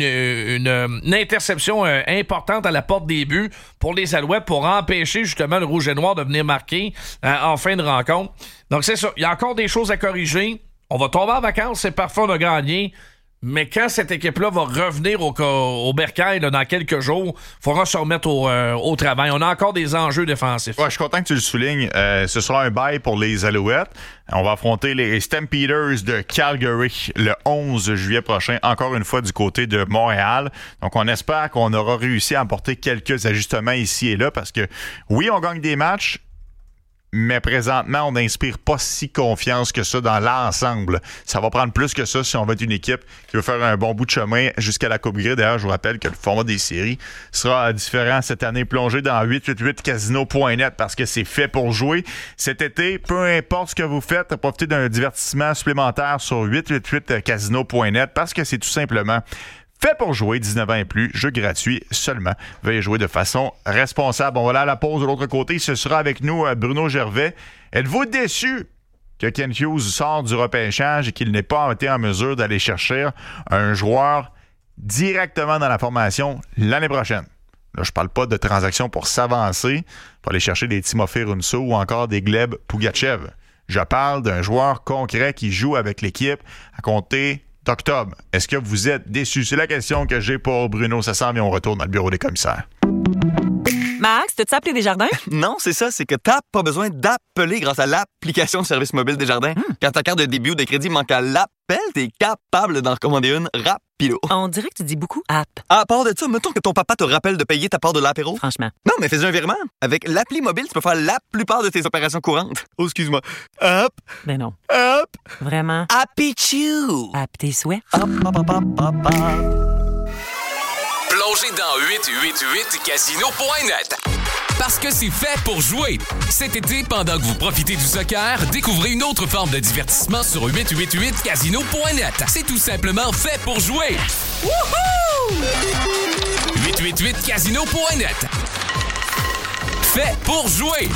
une interception importante à la porte des buts pour les Alouettes pour empêcher justement le Rouge et Noir de venir marquer en fin de rencontre. Donc c'est ça, il y a encore des choses à corriger. On va tomber en vacances, c'est parfait, on a gagné. Mais quand cette équipe-là va revenir au bercail là, dans quelques jours, il faudra se remettre au travail. On a encore des enjeux défensifs. Ouais, je suis content que tu le soulignes. Ce sera un bye pour les Alouettes. On va affronter les Stampeders de Calgary le 11 juillet prochain, encore une fois du côté de Montréal. Donc, on espère qu'on aura réussi à apporter quelques ajustements ici et là parce que, oui, on gagne des matchs, mais présentement, on n'inspire pas si confiance que ça dans l'ensemble. Ça va prendre plus que ça si on veut être une équipe qui veut faire un bon bout de chemin jusqu'à la Coupe Grey. D'ailleurs, je vous rappelle que le format des séries sera différent cette année, plongé dans 888casino.net parce que c'est fait pour jouer. Cet été, peu importe ce que vous faites, profitez d'un divertissement supplémentaire sur 888casino.net parce que c'est tout simplement fait pour jouer, 19 ans et plus, jeu gratuit seulement. Veuillez jouer de façon responsable. On va aller à la pause de l'autre côté. Ce sera avec nous Bruno Gervais. Êtes-vous déçu que Ken Hughes sort du repêchage et qu'il n'ait pas été en mesure d'aller chercher un joueur directement dans la formation l'année prochaine? Là, je parle pas de transactions pour s'avancer, pour aller chercher des Timofey Runso ou encore des Gleb Pougachev. Je parle d'un joueur concret qui joue avec l'équipe à compter d'octobre. Est-ce que vous êtes déçus? C'est la question que j'ai pour Bruno. Ça s'en vient, on retourne dans le bureau des commissaires. Max, t'as-tu appelé Desjardins? Non, c'est ça. C'est que t'as pas besoin d'appeler grâce à l'application de service mobile Desjardins. Quand ta carte de débit ou de crédit manque à l'appel, t'es capable d'en recommander une rapido. On dirait que tu dis beaucoup app. À part de ça, mettons que ton papa te rappelle de payer ta part de l'apéro. Franchement. Non, mais fais un virement. Avec l'appli mobile, tu peux faire la plupart de tes opérations courantes. Oh, excuse-moi. Hop. Ben non. Hop. Vraiment. Happy-choo. App tes souhaits. Hop, hop, hop, hop, hop, hop. Plongez dans 888casino.net. Parce que c'est fait pour jouer. Cet été, pendant que vous profitez du soccer, découvrez une autre forme de divertissement sur 888casino.net. C'est tout simplement fait pour jouer. Wouhou! 888casino.net. Fait pour jouer.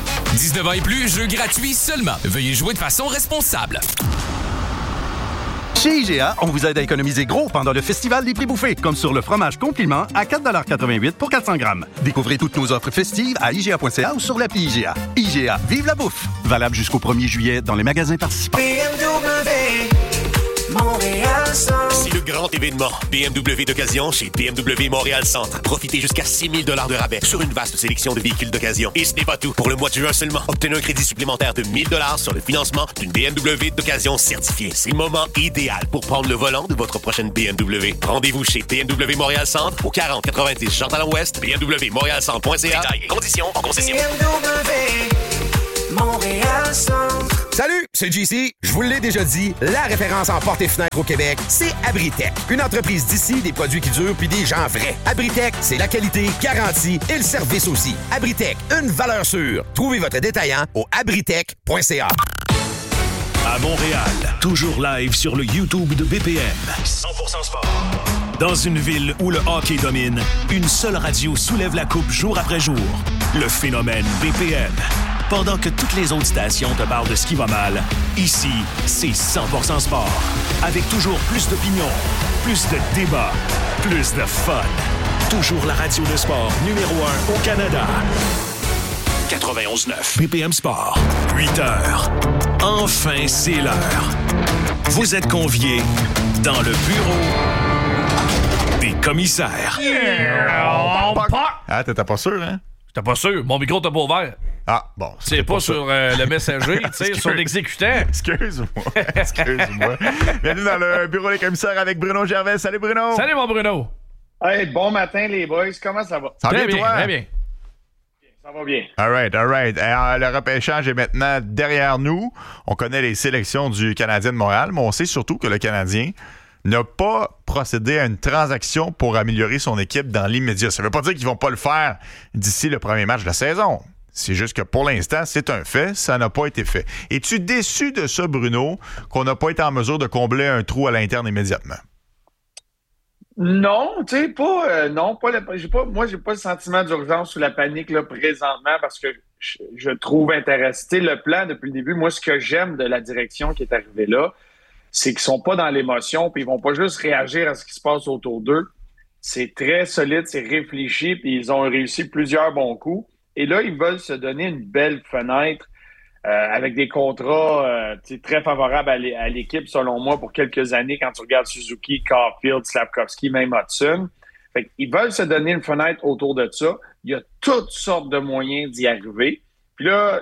19 ans et plus, jeu gratuit seulement. Veuillez jouer de façon responsable. Chez IGA, on vous aide à économiser gros pendant le festival des prix bouffés, comme sur le fromage compliment à 4,88 pour 400 grammes. Découvrez toutes nos offres festives à IGA.ca ou sur l'appli IGA. IGA, vive la bouffe! Valable jusqu'au 1er juillet dans les magasins participants. BMW, Montréal-Centre. C'est le grand événement BMW d'occasion chez BMW Montréal-Centre. Profitez jusqu'à 6 000 $ de rabais sur une vaste sélection de véhicules d'occasion. Et ce n'est pas tout. Pour le mois de juin seulement, obtenez un crédit supplémentaire de 1 000 $ sur le financement d'une BMW d'occasion certifiée. C'est le moment idéal pour prendre le volant de votre prochaine BMW. Rendez-vous chez BMW Montréal-Centre au 4090 Jean-Talon-Ouest, bmwmontréalcentre.ca. Détails et conditions en concession. BMW, Montréal-Centre. Salut, c'est JC. Je vous l'ai déjà dit, la référence en portes et fenêtres au Québec, c'est Abritech. Une entreprise d'ici, des produits qui durent puis des gens vrais. Abritech, c'est la qualité garantie et le service aussi. Abritech, une valeur sûre. Trouvez votre détaillant au abritech.ca. À Montréal, toujours live sur le YouTube de BPM. 100% sport. Dans une ville où le hockey domine, une seule radio soulève la coupe jour après jour. Le phénomène BPM. Pendant que toutes les autres stations te parlent de ce qui va mal, ici, c'est 100% sport. Avec toujours plus d'opinions, plus de débats, plus de fun. Toujours la radio de sport numéro 1 au Canada. 91.9. BPM Sport. 8 heures. Enfin, c'est l'heure. Vous êtes conviés dans le bureau des commissaires. Ah, t'étais pas sûr, hein? J'étais pas sûr. Mon micro t'a pas ouvert. Ah, bon. C'est pas sur le messager, tu sais, sur l'exécutant. Excuse-moi. Bienvenue dans le bureau des commissaires avec Bruno Gervais. Salut, Bruno. Salut, mon Bruno. Hey, bon matin, les boys. Comment ça va? Ça va bien, toi? Très bien. Ça va bien. All right. Le repêchage est maintenant derrière nous. On connaît les sélections du Canadien de Montréal, mais on sait surtout que le Canadien n'a pas procédé à une transaction pour améliorer son équipe dans l'immédiat. Ça ne veut pas dire qu'ils ne vont pas le faire d'ici le premier match de la saison. C'est juste que pour l'instant, c'est un fait, ça n'a pas été fait. Es-tu déçu de ça, Bruno, qu'on n'a pas été en mesure de combler un trou à l'interne immédiatement? Non, tu sais, pas. Moi, j'ai pas le sentiment d'urgence ou la panique là, présentement parce que je trouve intéressant. Tu sais, le plan depuis le début, moi, ce que j'aime de la direction qui est arrivée là, c'est qu'ils sont pas dans l'émotion, puis ils vont pas juste réagir à ce qui se passe autour d'eux. C'est très solide, c'est réfléchi, puis ils ont réussi plusieurs bons coups. Et là, ils veulent se donner une belle fenêtre avec des contrats très favorables à l'équipe, selon moi, pour quelques années, quand tu regardes Suzuki, Caulfield, Slafkovsky, même Hudson. Fait qu'ils veulent se donner une fenêtre autour de ça. Il y a toutes sortes de moyens d'y arriver. Puis là,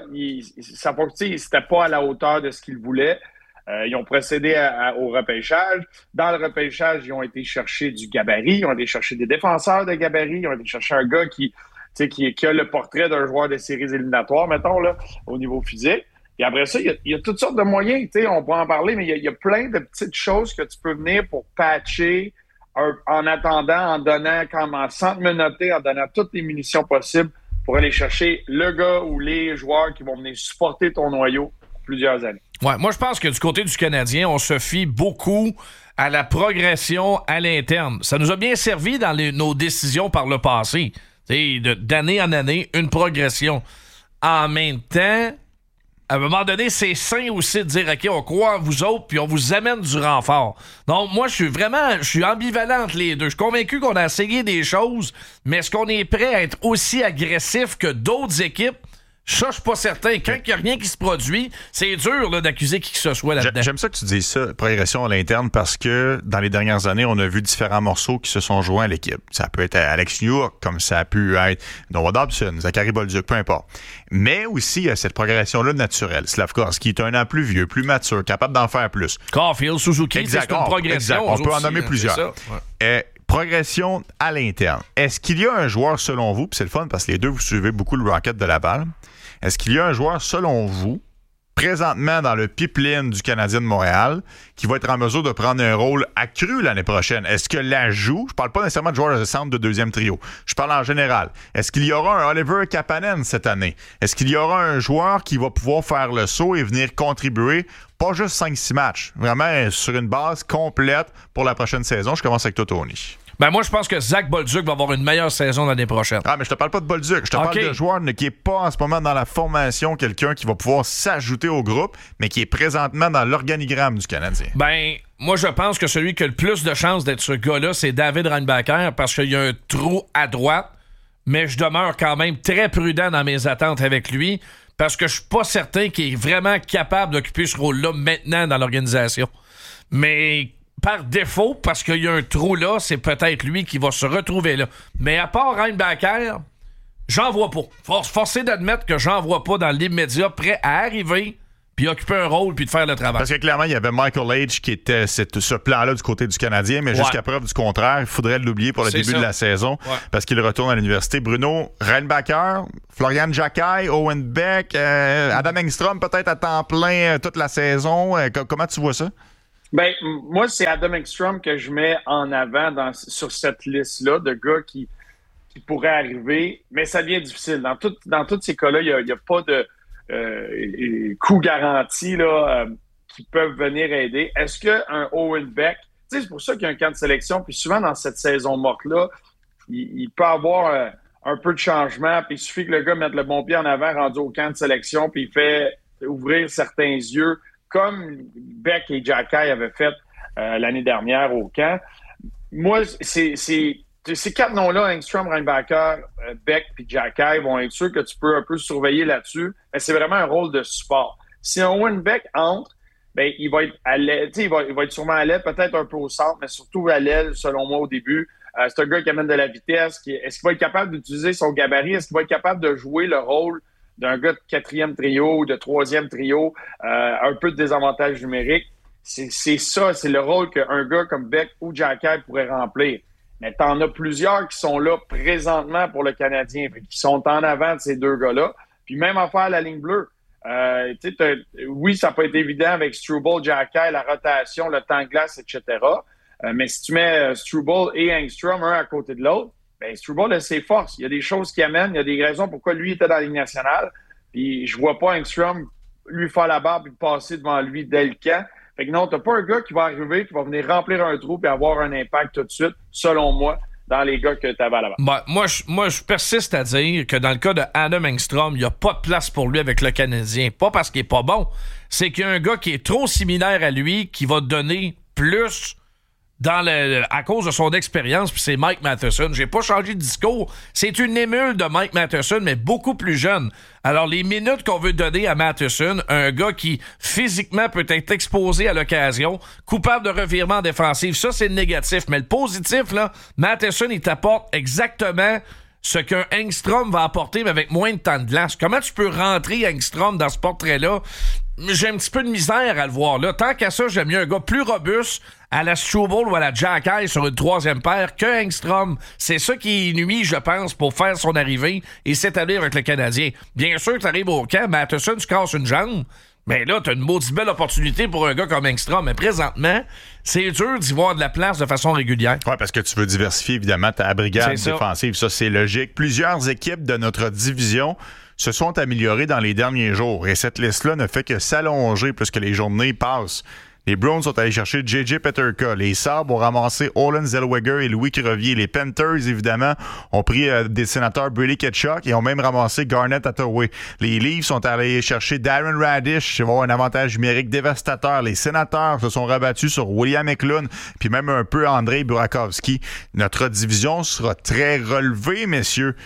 c'était pas à la hauteur de ce qu'ils voulaient. Ils ont procédé au repêchage. Dans le repêchage, ils ont été chercher du gabarit. Ils ont été chercher des défenseurs de gabarit. Ils ont été chercher un gars qui a le portrait d'un joueur de séries éliminatoires, mettons, là, au niveau physique. Et après ça, il y a toutes sortes de moyens, on peut en parler, mais il y a plein de petites choses que tu peux venir pour patcher en attendant, en donnant, sans te menotter, en donnant toutes les munitions possibles pour aller chercher le gars ou les joueurs qui vont venir supporter ton noyau pour plusieurs années. Ouais, moi, je pense que du côté du Canadien, on se fie beaucoup à la progression à l'interne. Ça nous a bien servi dans nos décisions par le passé. D'année en année, une progression. En même temps, à un moment donné, c'est sain aussi de dire, OK, on croit en vous autres, puis on vous amène du renfort. Donc, moi, je suis ambivalent entre les deux. Je suis convaincu qu'on a essayé des choses, mais est-ce qu'on est prêt à être aussi agressif que d'autres équipes? Ça, je suis pas certain. Quand il n'y a rien qui se produit, c'est dur là, d'accuser qui que ce soit là-dedans. J'aime ça que tu dises ça, progression à l'interne, parce que dans les dernières années, on a vu différents morceaux qui se sont joints à l'équipe. Ça peut être Alex Newhook, comme ça a pu être Noah Dobson, Zachary Bolduc, peu importe. Mais aussi, il y a cette progression-là naturelle. Slafkovsky est un an plus vieux, plus mature, capable d'en faire plus. Caulfield, Suzuki, c'est une progression. Exact. On peut en nommer plusieurs. Progression à l'interne. Est-ce qu'il y a un joueur, selon vous, puis c'est le fun parce que les deux, vous suivez beaucoup le Rocket de Laval, est-ce qu'il y a un joueur, selon vous, présentement dans le pipeline du Canadien de Montréal, qui va être en mesure de prendre un rôle accru l'année prochaine? Est-ce que l'ajout, je parle pas nécessairement de joueur de centre de deuxième trio, je parle en général, est-ce qu'il y aura un Oliver Kapanen cette année? Est-ce qu'il y aura un joueur qui va pouvoir faire le saut et venir contribuer, pas juste 5-6 matchs, vraiment sur une base complète pour la prochaine saison? Je commence avec toi, Tony. Ben moi, je pense que Zach Bolduc va avoir une meilleure saison l'année prochaine. Ah, mais je te parle pas de Bolduc. Je te parle de joueur qui n'est pas en ce moment dans la formation, quelqu'un qui va pouvoir s'ajouter au groupe, mais qui est présentement dans l'organigramme du Canadien. Ben, moi, je pense que celui qui a le plus de chances d'être ce gars-là, c'est David Reinbacher, parce qu'il y a un trou à droite, mais je demeure quand même très prudent dans mes attentes avec lui, parce que je suis pas certain qu'il est vraiment capable d'occuper ce rôle-là maintenant dans l'organisation. Mais par défaut, parce qu'il y a un trou là, c'est peut-être lui qui va se retrouver là. Mais à part Reinbacher, j'en vois pas. Forcé d'admettre que j'en vois pas dans l'immédiat prêt à arriver puis occuper un rôle, puis de faire le travail. Parce que clairement, il y avait Michael H qui était ce plan-là du côté du Canadien, mais jusqu'à preuve du contraire, il faudrait l'oublier pour le début de la saison, parce qu'il retourne à l'université. Bruno, Reinbacher, Florian Jacquet, Owen Beck, Adam Engstrom peut-être à temps plein toute la saison. Comment tu vois ça? Ben, moi, c'est Adam Engstrom que je mets en avant sur cette liste-là de gars qui pourraient arriver, mais ça devient difficile. Dans tous ces cas-là, il n'y a pas de coûts garantis là, qui peuvent venir aider. Est-ce qu'un Owen Beck, tu sais, c'est pour ça qu'il y a un camp de sélection, puis souvent dans cette saison morte-là, il peut avoir un peu de changement, puis il suffit que le gars mette le bon pied en avant rendu au camp de sélection, puis il fait ouvrir certains yeux, comme Beck et Jacquet avaient fait l'année dernière au camp. Moi, ces quatre noms-là, Engstrom, Reinbacher, Beck et Jacquet, vont être sûrs que tu peux un peu surveiller là-dessus. Mais c'est vraiment un rôle de support. Si un Owen Beck entre, ben, il va être à l'aile, il va être sûrement à l'aile, peut-être un peu au centre, mais surtout à l'aile, selon moi, au début. C'est un gars qui amène de la vitesse. Est-ce qu'il va être capable d'utiliser son gabarit? Est-ce qu'il va être capable de jouer le rôle d'un gars de 4e trio ou de 3e trio, un peu de désavantage numérique? C'est ça, c'est le rôle qu'un gars comme Beck ou Jacquet pourrait remplir. Mais t'en as plusieurs qui sont là présentement pour le Canadien, qui sont en avant de ces deux gars-là. Puis même affaire à la ligne bleue. Oui, ça peut être évident avec Struble, Jacquet, la rotation, le temps de glace, etc. Mais si tu mets Struble et Engstrom un à côté de l'autre, ben Struble a ses forces. Il y a des choses qui amènent, il y a des raisons pourquoi lui était dans la Ligue nationale. Puis je vois pas Engstrom lui faire la barre et passer devant lui dès le camp. Fait que non, t'as pas un gars qui va arriver, qui va venir remplir un trou et avoir un impact tout de suite, selon moi, dans les gars que t'avais à la barre. Moi, je persiste à dire que dans le cas de Adam Engstrom, il n'y a pas de place pour lui avec le Canadien. Pas parce qu'il est pas bon, c'est qu'il y a un gars qui est trop similaire à lui, qui va donner plus à cause de son expérience, puis c'est Mike Matheson. J'ai pas changé de discours. C'est une émule de Mike Matheson, mais beaucoup plus jeune. Alors, les minutes qu'on veut donner à Matheson, un gars qui physiquement peut être exposé à l'occasion, coupable de revirement défensif, ça, c'est le négatif. Mais le positif, là, Matheson, il t'apporte exactement ce qu'un Engstrom va apporter, mais avec moins de temps de glace. Comment tu peux rentrer Engstrom dans ce portrait-là? J'ai un petit peu de misère à le voir là. Tant qu'à ça, j'aime mieux un gars plus robuste à la Struble ou à la Jacquet sur une troisième paire que Engstrom. C'est ça qui nuit, je pense, pour faire son arrivée et s'établir avec le Canadien. Bien sûr que tu arrives au camp, Matheson, tu casses une jambe. Mais là, tu as une maudite belle opportunité pour un gars comme Engstrom. Mais présentement, c'est dur d'y voir de la place de façon régulière. Oui, parce que tu veux diversifier, évidemment, ta brigade défensive. Ça, c'est logique. Plusieurs équipes de notre division se sont améliorées dans les derniers jours. Et cette liste-là ne fait que s'allonger plus que les journées passent. Les Browns sont allés chercher J.J. Peterka. Les Sabres ont ramassé Olen Zellweger et Louis Crevier. Les Panthers, évidemment, ont pris des sénateurs Brady Tkachuk et ont même ramassé Garnett Hathaway. Les Leafs sont allés chercher Darren Radish. Ils vont avoir un avantage numérique dévastateur. Les Sénateurs se sont rabattus sur William Eklund puis même un peu Andrei Burakovsky. Notre division sera très relevée, messieurs.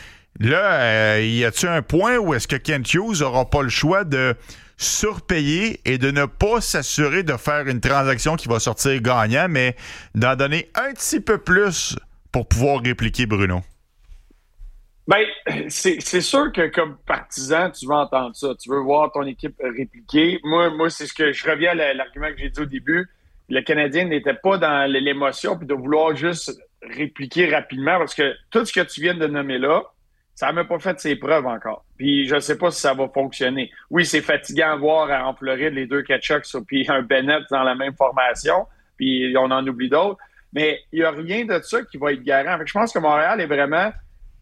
Là, y a-t-il un point où est-ce que Kent Hughes n'aura pas le choix de surpayer et de ne pas s'assurer de faire une transaction qui va sortir gagnant, mais d'en donner un petit peu plus pour pouvoir répliquer Bruno? Ben, c'est sûr que comme partisan, tu veux entendre ça. Tu veux voir ton équipe répliquer. Moi, c'est ce que je reviens à l'argument que j'ai dit au début. Le Canadien n'était pas dans l'émotion puis de vouloir juste répliquer rapidement parce que tout ce que tu viens de nommer là, ça n'a même pas fait ses preuves encore. Puis je ne sais pas si ça va fonctionner. Oui, c'est fatigant de voir en Floride les deux Tkachuk puis un Bennett dans la même formation, puis on en oublie d'autres. Mais il n'y a rien de ça qui va être garant. Fait que je pense que Montréal est vraiment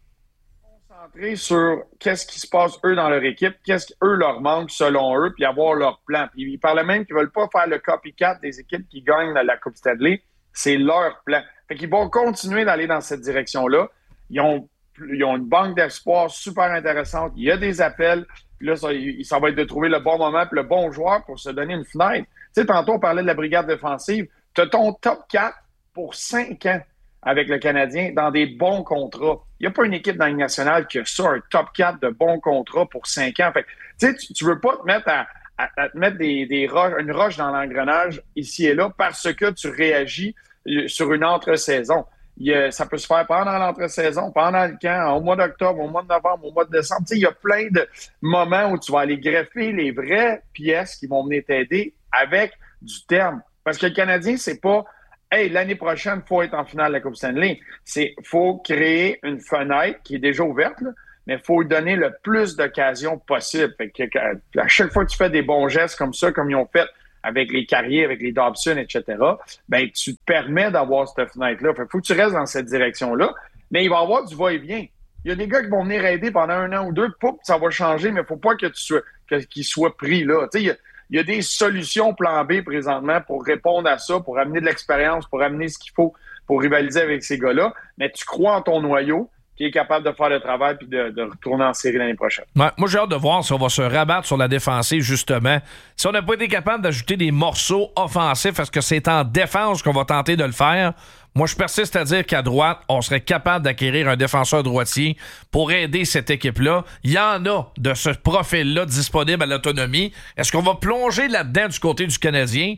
concentré sur qu'est-ce qui se passe, eux, dans leur équipe, qu'est-ce qu'eux leur manque selon eux, puis avoir leur plan. Puis ils parlent même qu'ils ne veulent pas faire le copycat des équipes qui gagnent la Coupe Stanley. C'est leur plan. Fait qu'ils vont continuer d'aller dans cette direction-là. Ils ont une banque d'espoir super intéressante. Il y a des appels. Puis là, ça va être de trouver le bon moment et le bon joueur pour se donner une fenêtre. Tu sais, tantôt, on parlait de la brigade défensive. Tu as ton top 4 pour 5 ans avec le Canadien dans des bons contrats. Il n'y a pas une équipe dans la Ligue nationale qui a ça, un top 4 de bons contrats pour 5 ans. Fait tu sais, tu veux pas te mettre à te mettre une roche dans l'engrenage ici et là parce que tu réagis sur une entre-saison. Ça peut se faire pendant l'entre-saison, pendant le camp, au mois d'octobre, au mois de novembre, au mois de décembre. Tu sais, il y a plein de moments où tu vas aller greffer les vraies pièces qui vont venir t'aider avec du terme. Parce que le Canadien, c'est pas « Hey, l'année prochaine, il faut être en finale de la Coupe Stanley ». C'est « Faut créer une fenêtre qui est déjà ouverte, là, mais il faut lui donner le plus d'occasions possible. » Fait que, à chaque fois que tu fais des bons gestes comme ça, comme ils ont fait avec les Carriers, avec les Dobson, etc., ben tu te permets d'avoir cette fenêtre-là. Fait qu'il faut que tu restes dans cette direction-là, mais il va y avoir du va-et-vient. Il y a des gars qui vont venir aider pendant 1 an ou 2, pouf, ça va changer, mais il ne faut pas qu'ils soient pris là. Tu sais, il y a des solutions plan B présentement pour répondre à ça, pour amener de l'expérience, pour amener ce qu'il faut pour rivaliser avec ces gars-là, mais tu crois en ton noyau, qui est capable de faire le travail puis de retourner en série l'année prochaine. Ouais, moi, j'ai hâte de voir si on va se rabattre sur la défensive, justement. Si on n'a pas été capable d'ajouter des morceaux offensifs, est-ce que c'est en défense qu'on va tenter de le faire? Moi, je persiste à dire qu'à droite, on serait capable d'acquérir un défenseur droitier pour aider cette équipe-là. Il y en a de ce profil-là disponible à l'autonomie. Est-ce qu'on va plonger là-dedans du côté du Canadien?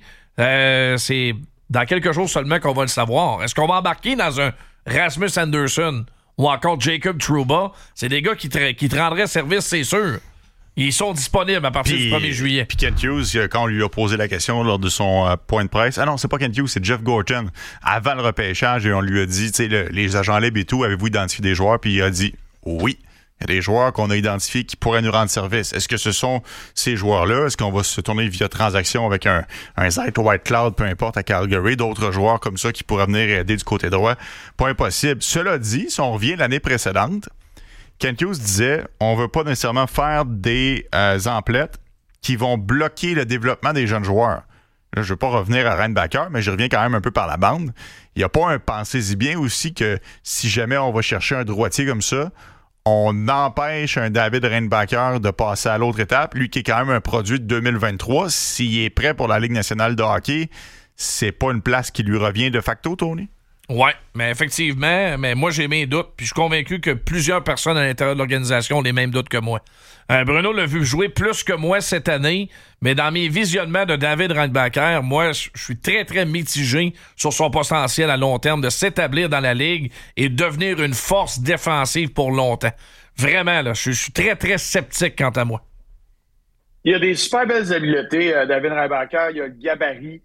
C'est dans quelques jours seulement qu'on va le savoir. Est-ce qu'on va embarquer dans un Rasmus Anderson ou encore Jacob Trouba? C'est des gars qui te rendraient service, c'est sûr. Ils sont disponibles à partir du 1er juillet. Puis Kent Hughes, quand on lui a posé la question lors de son point de presse, ah non, c'est pas Kent Hughes, c'est Jeff Gorton, avant le repêchage, et on lui a dit, tu sais, les agents libres et tout, avez-vous identifié des joueurs? Puis il a dit, oui. Il y a des joueurs qu'on a identifiés qui pourraient nous rendre service. Est-ce que ce sont ces joueurs-là? Est-ce qu'on va se tourner via transaction avec un Zach Whitecloud, peu importe, à Calgary, d'autres joueurs comme ça qui pourraient venir aider du côté droit? Pas impossible. Cela dit, si on revient l'année précédente, Kent Hughes disait, on veut pas nécessairement faire des emplettes qui vont bloquer le développement des jeunes joueurs. Là, je veux pas revenir à Reinbacker, mais je reviens quand même un peu par la bande. Il n'y a pas un pensez-y bien aussi que si jamais on va chercher un droitier comme ça, on empêche un David Reinbacker de passer à l'autre étape. Lui qui est quand même un produit de 2023, s'il est prêt pour la Ligue nationale de hockey, c'est pas une place qui lui revient de facto, Tony? Ouais, mais effectivement, mais moi j'ai mes doutes, puis je suis convaincu que plusieurs personnes à l'intérieur de l'organisation ont les mêmes doutes que moi. Bruno l'a vu jouer plus que moi cette année, mais dans mes visionnements de David Reinbacker, moi je suis très très mitigé sur son potentiel à long terme de s'établir dans la Ligue et devenir une force défensive pour longtemps. Vraiment, là, je suis très très sceptique quant à moi. Il y a des super belles habiletés, David Reinbacker, il a le gabarit.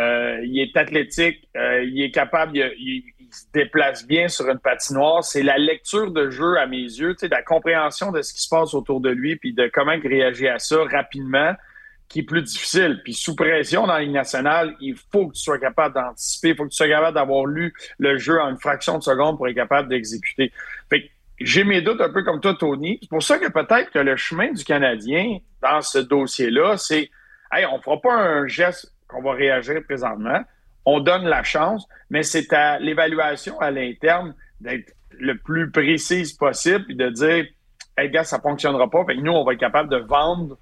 Il est athlétique, il est capable, il se déplace bien sur une patinoire. C'est la lecture de jeu à mes yeux, tu sais, la compréhension de ce qui se passe autour de lui puis de comment il réagit à ça rapidement qui est plus difficile. Puis sous pression dans la Ligue nationale, il faut que tu sois capable d'anticiper, il faut que tu sois capable d'avoir lu le jeu en une fraction de seconde pour être capable d'exécuter. Fait que j'ai mes doutes un peu comme toi, Tony. C'est pour ça que peut-être que le chemin du Canadien dans ce dossier-là, c'est « Hey, on fera pas un geste qu'on va réagir présentement. On donne la chance, mais c'est à l'évaluation à l'interne d'être le plus précise possible et de dire « Hey, gars, ça ne fonctionnera pas. » Fait que nous, on va être capable de vendre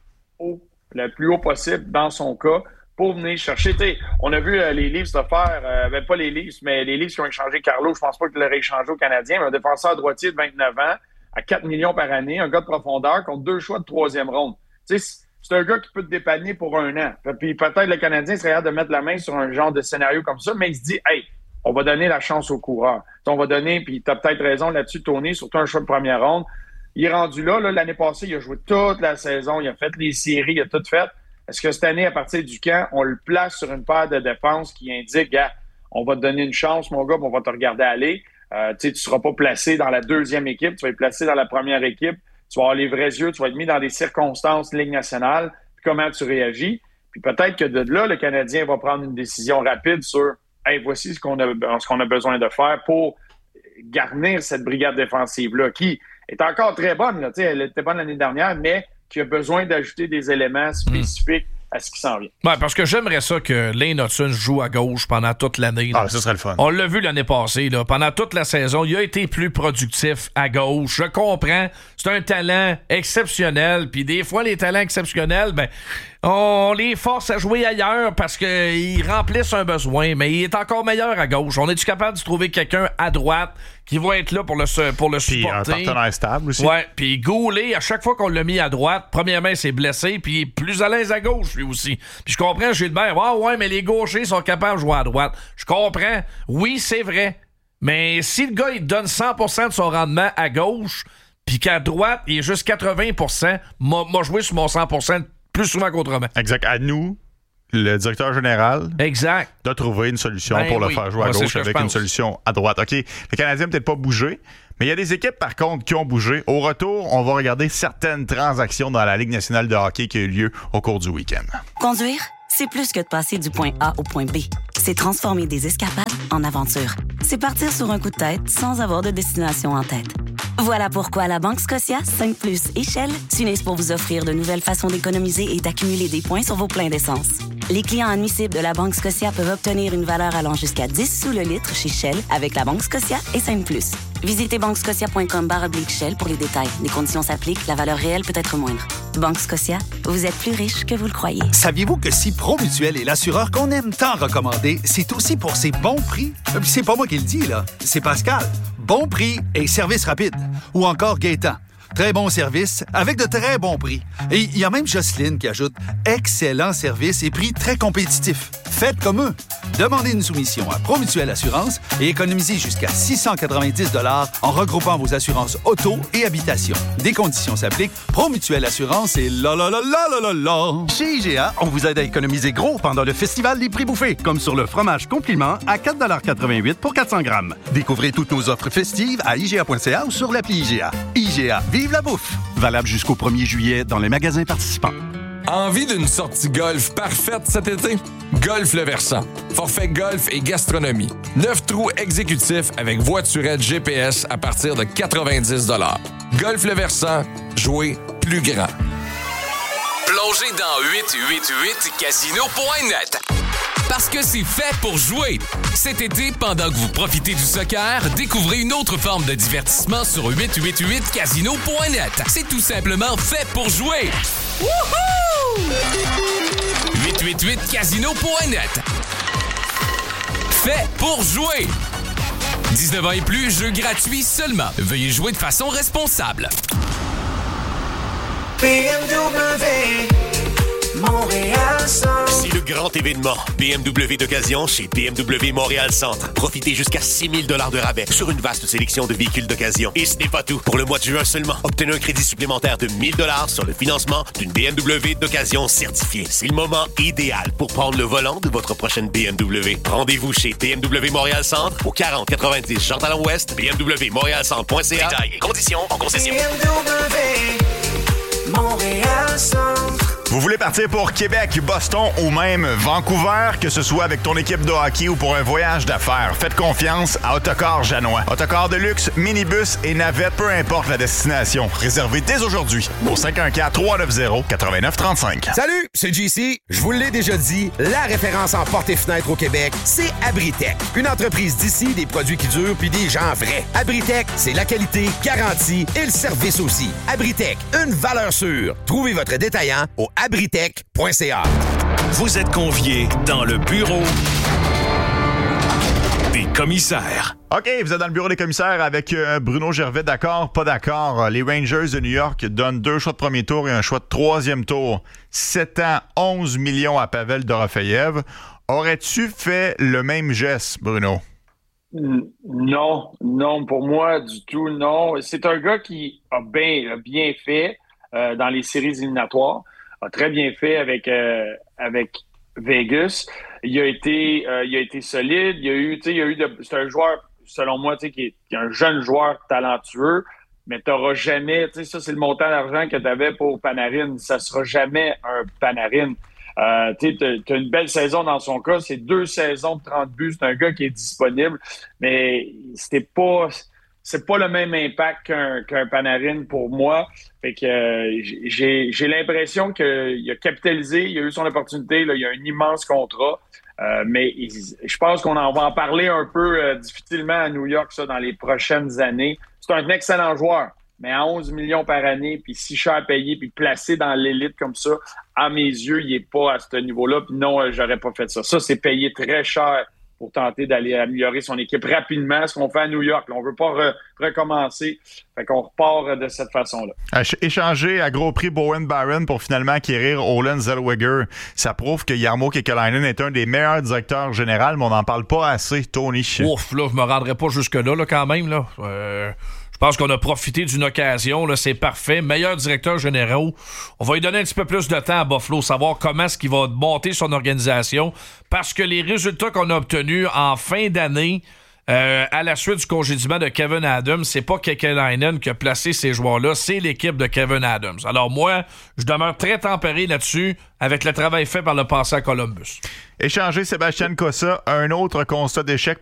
le plus haut possible dans son cas pour venir chercher. T'sais, on a vu les Leafs de faire, pas les Leafs, mais les Leafs qui ont échangé Carlo. Je pense pas qu'ils l'auraient échangé au Canadien, mais un défenseur droitier de 29 ans à 4 millions par année, un gars de profondeur contre 2 choix de 3e ronde. Tu sais, c'est un gars qui peut te dépanner pour 1 an. Puis peut-être le Canadien serait hâte de mettre la main sur un genre de scénario comme ça, mais il se dit, hey, on va donner la chance aux coureurs. On va donner, puis tu as peut-être raison là-dessus, Tony, surtout un choix de 1re ronde. Il est rendu là, l'année passée, il a joué toute la saison, il a fait les séries, il a tout fait. Est-ce que cette année, à partir du camp, on le place sur une paire de défense qui indique, gars, on va te donner une chance, mon gars, puis on va te regarder aller. Tu ne seras pas placé dans la 2e équipe, tu vas être placé dans la 1re équipe. Tu vas avoir les vrais yeux, tu vas être mis dans des circonstances Ligue nationale, puis comment tu réagis. Puis peut-être que de là, le Canadien va prendre une décision rapide sur hey, voici ce qu'on a besoin de faire pour garnir cette brigade défensive-là, qui est encore très bonne. Là, elle était bonne l'année dernière, mais qui a besoin d'ajouter des éléments spécifiques à ce qui s'en vient. Ouais, parce que j'aimerais ça que Lane Hudson joue à gauche pendant toute l'année. Ah, ça serait le fun. On l'a vu l'année passée, là, pendant toute la saison, il a été plus productif à gauche. Je comprends, c'est un talent exceptionnel, puis des fois, les talents exceptionnels, ben, on les force à jouer ailleurs parce qu'ils remplissent un besoin, mais il est encore meilleur à gauche. On est-tu capable de trouver quelqu'un à droite qui va être là pour le supporter? Puis un partenaire stable aussi. Ouais, puis Goulet, à chaque fois qu'on l'a mis à droite, premièrement, il s'est blessé, puis il est plus à l'aise à gauche, lui aussi. Puis je comprends, Gilbert, ouais, mais les gauchers sont capables de jouer à droite. Je comprends. Oui, c'est vrai. Mais si le gars, il donne 100% de son rendement à gauche, puis qu'à droite, il est juste 80%, m'a joué sur mon 100% plus souvent qu'autrement. Exact. À nous, le directeur général de trouver une solution pour le faire jouer à gauche avec une solution à droite. OK, le Canadien n'a peut-être pas bougé, mais il y a des équipes, par contre, qui ont bougé. Au retour, on va regarder certaines transactions dans la Ligue nationale de hockey qui a eu lieu au cours du week-end. Conduire, c'est plus que de passer du point A au point B. C'est transformer des escapades en aventure. C'est partir sur un coup de tête sans avoir de destination en tête. Voilà pourquoi la Banque Scotia, 5+ et Shell s'unissent pour vous offrir de nouvelles façons d'économiser et d'accumuler des points sur vos pleins d'essence. Les clients admissibles de la Banque Scotia peuvent obtenir une valeur allant jusqu'à 10 sous le litre chez Shell avec la Banque Scotia et 5+. Visitez banquescotia.com/Shell pour les détails. Les conditions s'appliquent, la valeur réelle peut être moindre. Banque Scotia, vous êtes plus riche que vous le croyez. Saviez-vous que si Promutuel est l'assureur qu'on aime tant recommander, c'est aussi pour ses bons prix? C'est pas moi qui le dis, là. C'est Pascal. Bon prix et service rapide. Ou encore Gaétan. Très bon service avec de très bons prix. Et il y a même Jocelyne qui ajoute excellent service et prix très compétitifs. Faites comme eux. Demandez une soumission à Promutuel Assurance et économisez jusqu'à 690 $ en regroupant vos assurances auto et habitation. Des conditions s'appliquent. Promutuel Assurance et la. Chez IGA, on vous aide à économiser gros pendant le festival des prix bouffés, comme sur le fromage compliment à 4,88 $ pour 400 grammes. Découvrez toutes nos offres festives à IGA.ca ou sur l'appli IGA. IGA, vive la bouffe! Valable jusqu'au 1er juillet dans les magasins participants. Envie d'une sortie golf parfaite cet été? Golf Le Versant. Forfait golf et gastronomie. 9 trous exécutifs avec voiturette GPS à partir de 90 $. Golf Le Versant. Jouer plus grand. Plongez dans 888casino.net. Parce que c'est fait pour jouer. Cet été, pendant que vous profitez du soccer, découvrez une autre forme de divertissement sur 888casino.net. C'est tout simplement fait pour jouer. Wouhou! 888casino.net. Fait pour jouer. 19 ans et plus, jeu gratuit seulement. Veuillez jouer de façon responsable. BMW Montréal Centre. C'est le grand événement BMW d'occasion chez BMW Montréal Centre. Profitez jusqu'à 6 000 $ de rabais sur une vaste sélection de véhicules d'occasion. Et ce n'est pas tout. Pour le mois de juin seulement, obtenez un crédit supplémentaire de 1 000 $ sur le financement d'une BMW d'occasion certifiée. C'est le moment idéal pour prendre le volant de votre prochaine BMW. Rendez-vous chez BMW Montréal Centre au 4090 Jean Talon Ouest, bmwmontrealcentre.ca. Détails et conditions en concession. BMW Montréal Centre. Vous voulez partir pour Québec, Boston ou même Vancouver, que ce soit avec ton équipe de hockey ou pour un voyage d'affaires, faites confiance à Autocar Janois. Autocar de luxe, minibus et navette, peu importe la destination. Réservez dès aujourd'hui au 514-390-8935. Salut, c'est JC. Je vous l'ai déjà dit, la référence en portes et fenêtres au Québec, c'est Abritech. Une entreprise d'ici, des produits qui durent puis des gens vrais. Abritech, c'est la qualité, garantie et le service aussi. Abritech, une valeur sûre. Trouvez votre détaillant au abritech.ca. Vous êtes conviés dans le bureau des commissaires. OK, vous êtes dans le bureau des commissaires avec Bruno Gervais. D'accord, pas d'accord. Les Rangers de New York donnent 2 choix de premier tour et un choix de troisième tour. 7 ans, 11 millions à Pavel Dorofeyev. Aurais-tu fait le même geste, Bruno? Non, pour moi, du tout, non. C'est un gars qui a bien fait dans les séries éliminatoires. A très bien fait avec Vegas. Il a été solide. C'est un joueur, selon moi, qui est un jeune joueur talentueux, mais tu n'auras jamais, ça c'est le montant d'argent que tu avais pour Panarin. Ça sera jamais un Panarin. Tu as une belle saison dans son cas. C'est 2 saisons de 30 buts. C'est un gars qui est disponible, mais c'était pas c'est pas le même impact qu'un Panarin pour moi. Fait que j'ai l'impression qu'il a capitalisé, il a eu son opportunité, là, il a un immense contrat. Mais je pense qu'on va en parler un peu difficilement à New York ça, dans les prochaines années. C'est un excellent joueur, mais à 11 millions par année, puis si cher payé, puis placé dans l'élite comme ça, à mes yeux, il n'est pas à ce niveau-là. Puis non, j'aurais pas fait ça. Ça, c'est payé très cher pour tenter d'aller améliorer son équipe rapidement, ce qu'on fait à New York. Là, on ne veut pas recommencer. Fait qu'on repart de cette façon-là. Échanger à gros prix Bowen Barron pour finalement acquérir Olen Zellweger, ça prouve que Jarmo Kekalainen est un des meilleurs directeurs généraux, mais on n'en parle pas assez, Tony. Ouf, là, je me rendrai pas jusque-là, là, quand même. Là. Je pense qu'on a profité d'une occasion, là, c'est parfait. Meilleur directeur général. On va lui donner un petit peu plus de temps à Buffalo, savoir comment est-ce qu'il va monter son organisation, parce que les résultats qu'on a obtenus en fin d'année, à la suite du congédiement de Kevyn Adams, c'est pas Kekalainen qui a placé ces joueurs-là, c'est l'équipe de Kevyn Adams. Alors moi, je demeure très tempéré là-dessus avec le travail fait par le passé à Columbus. Échanger Sébastien Cossa, un autre constat d'échec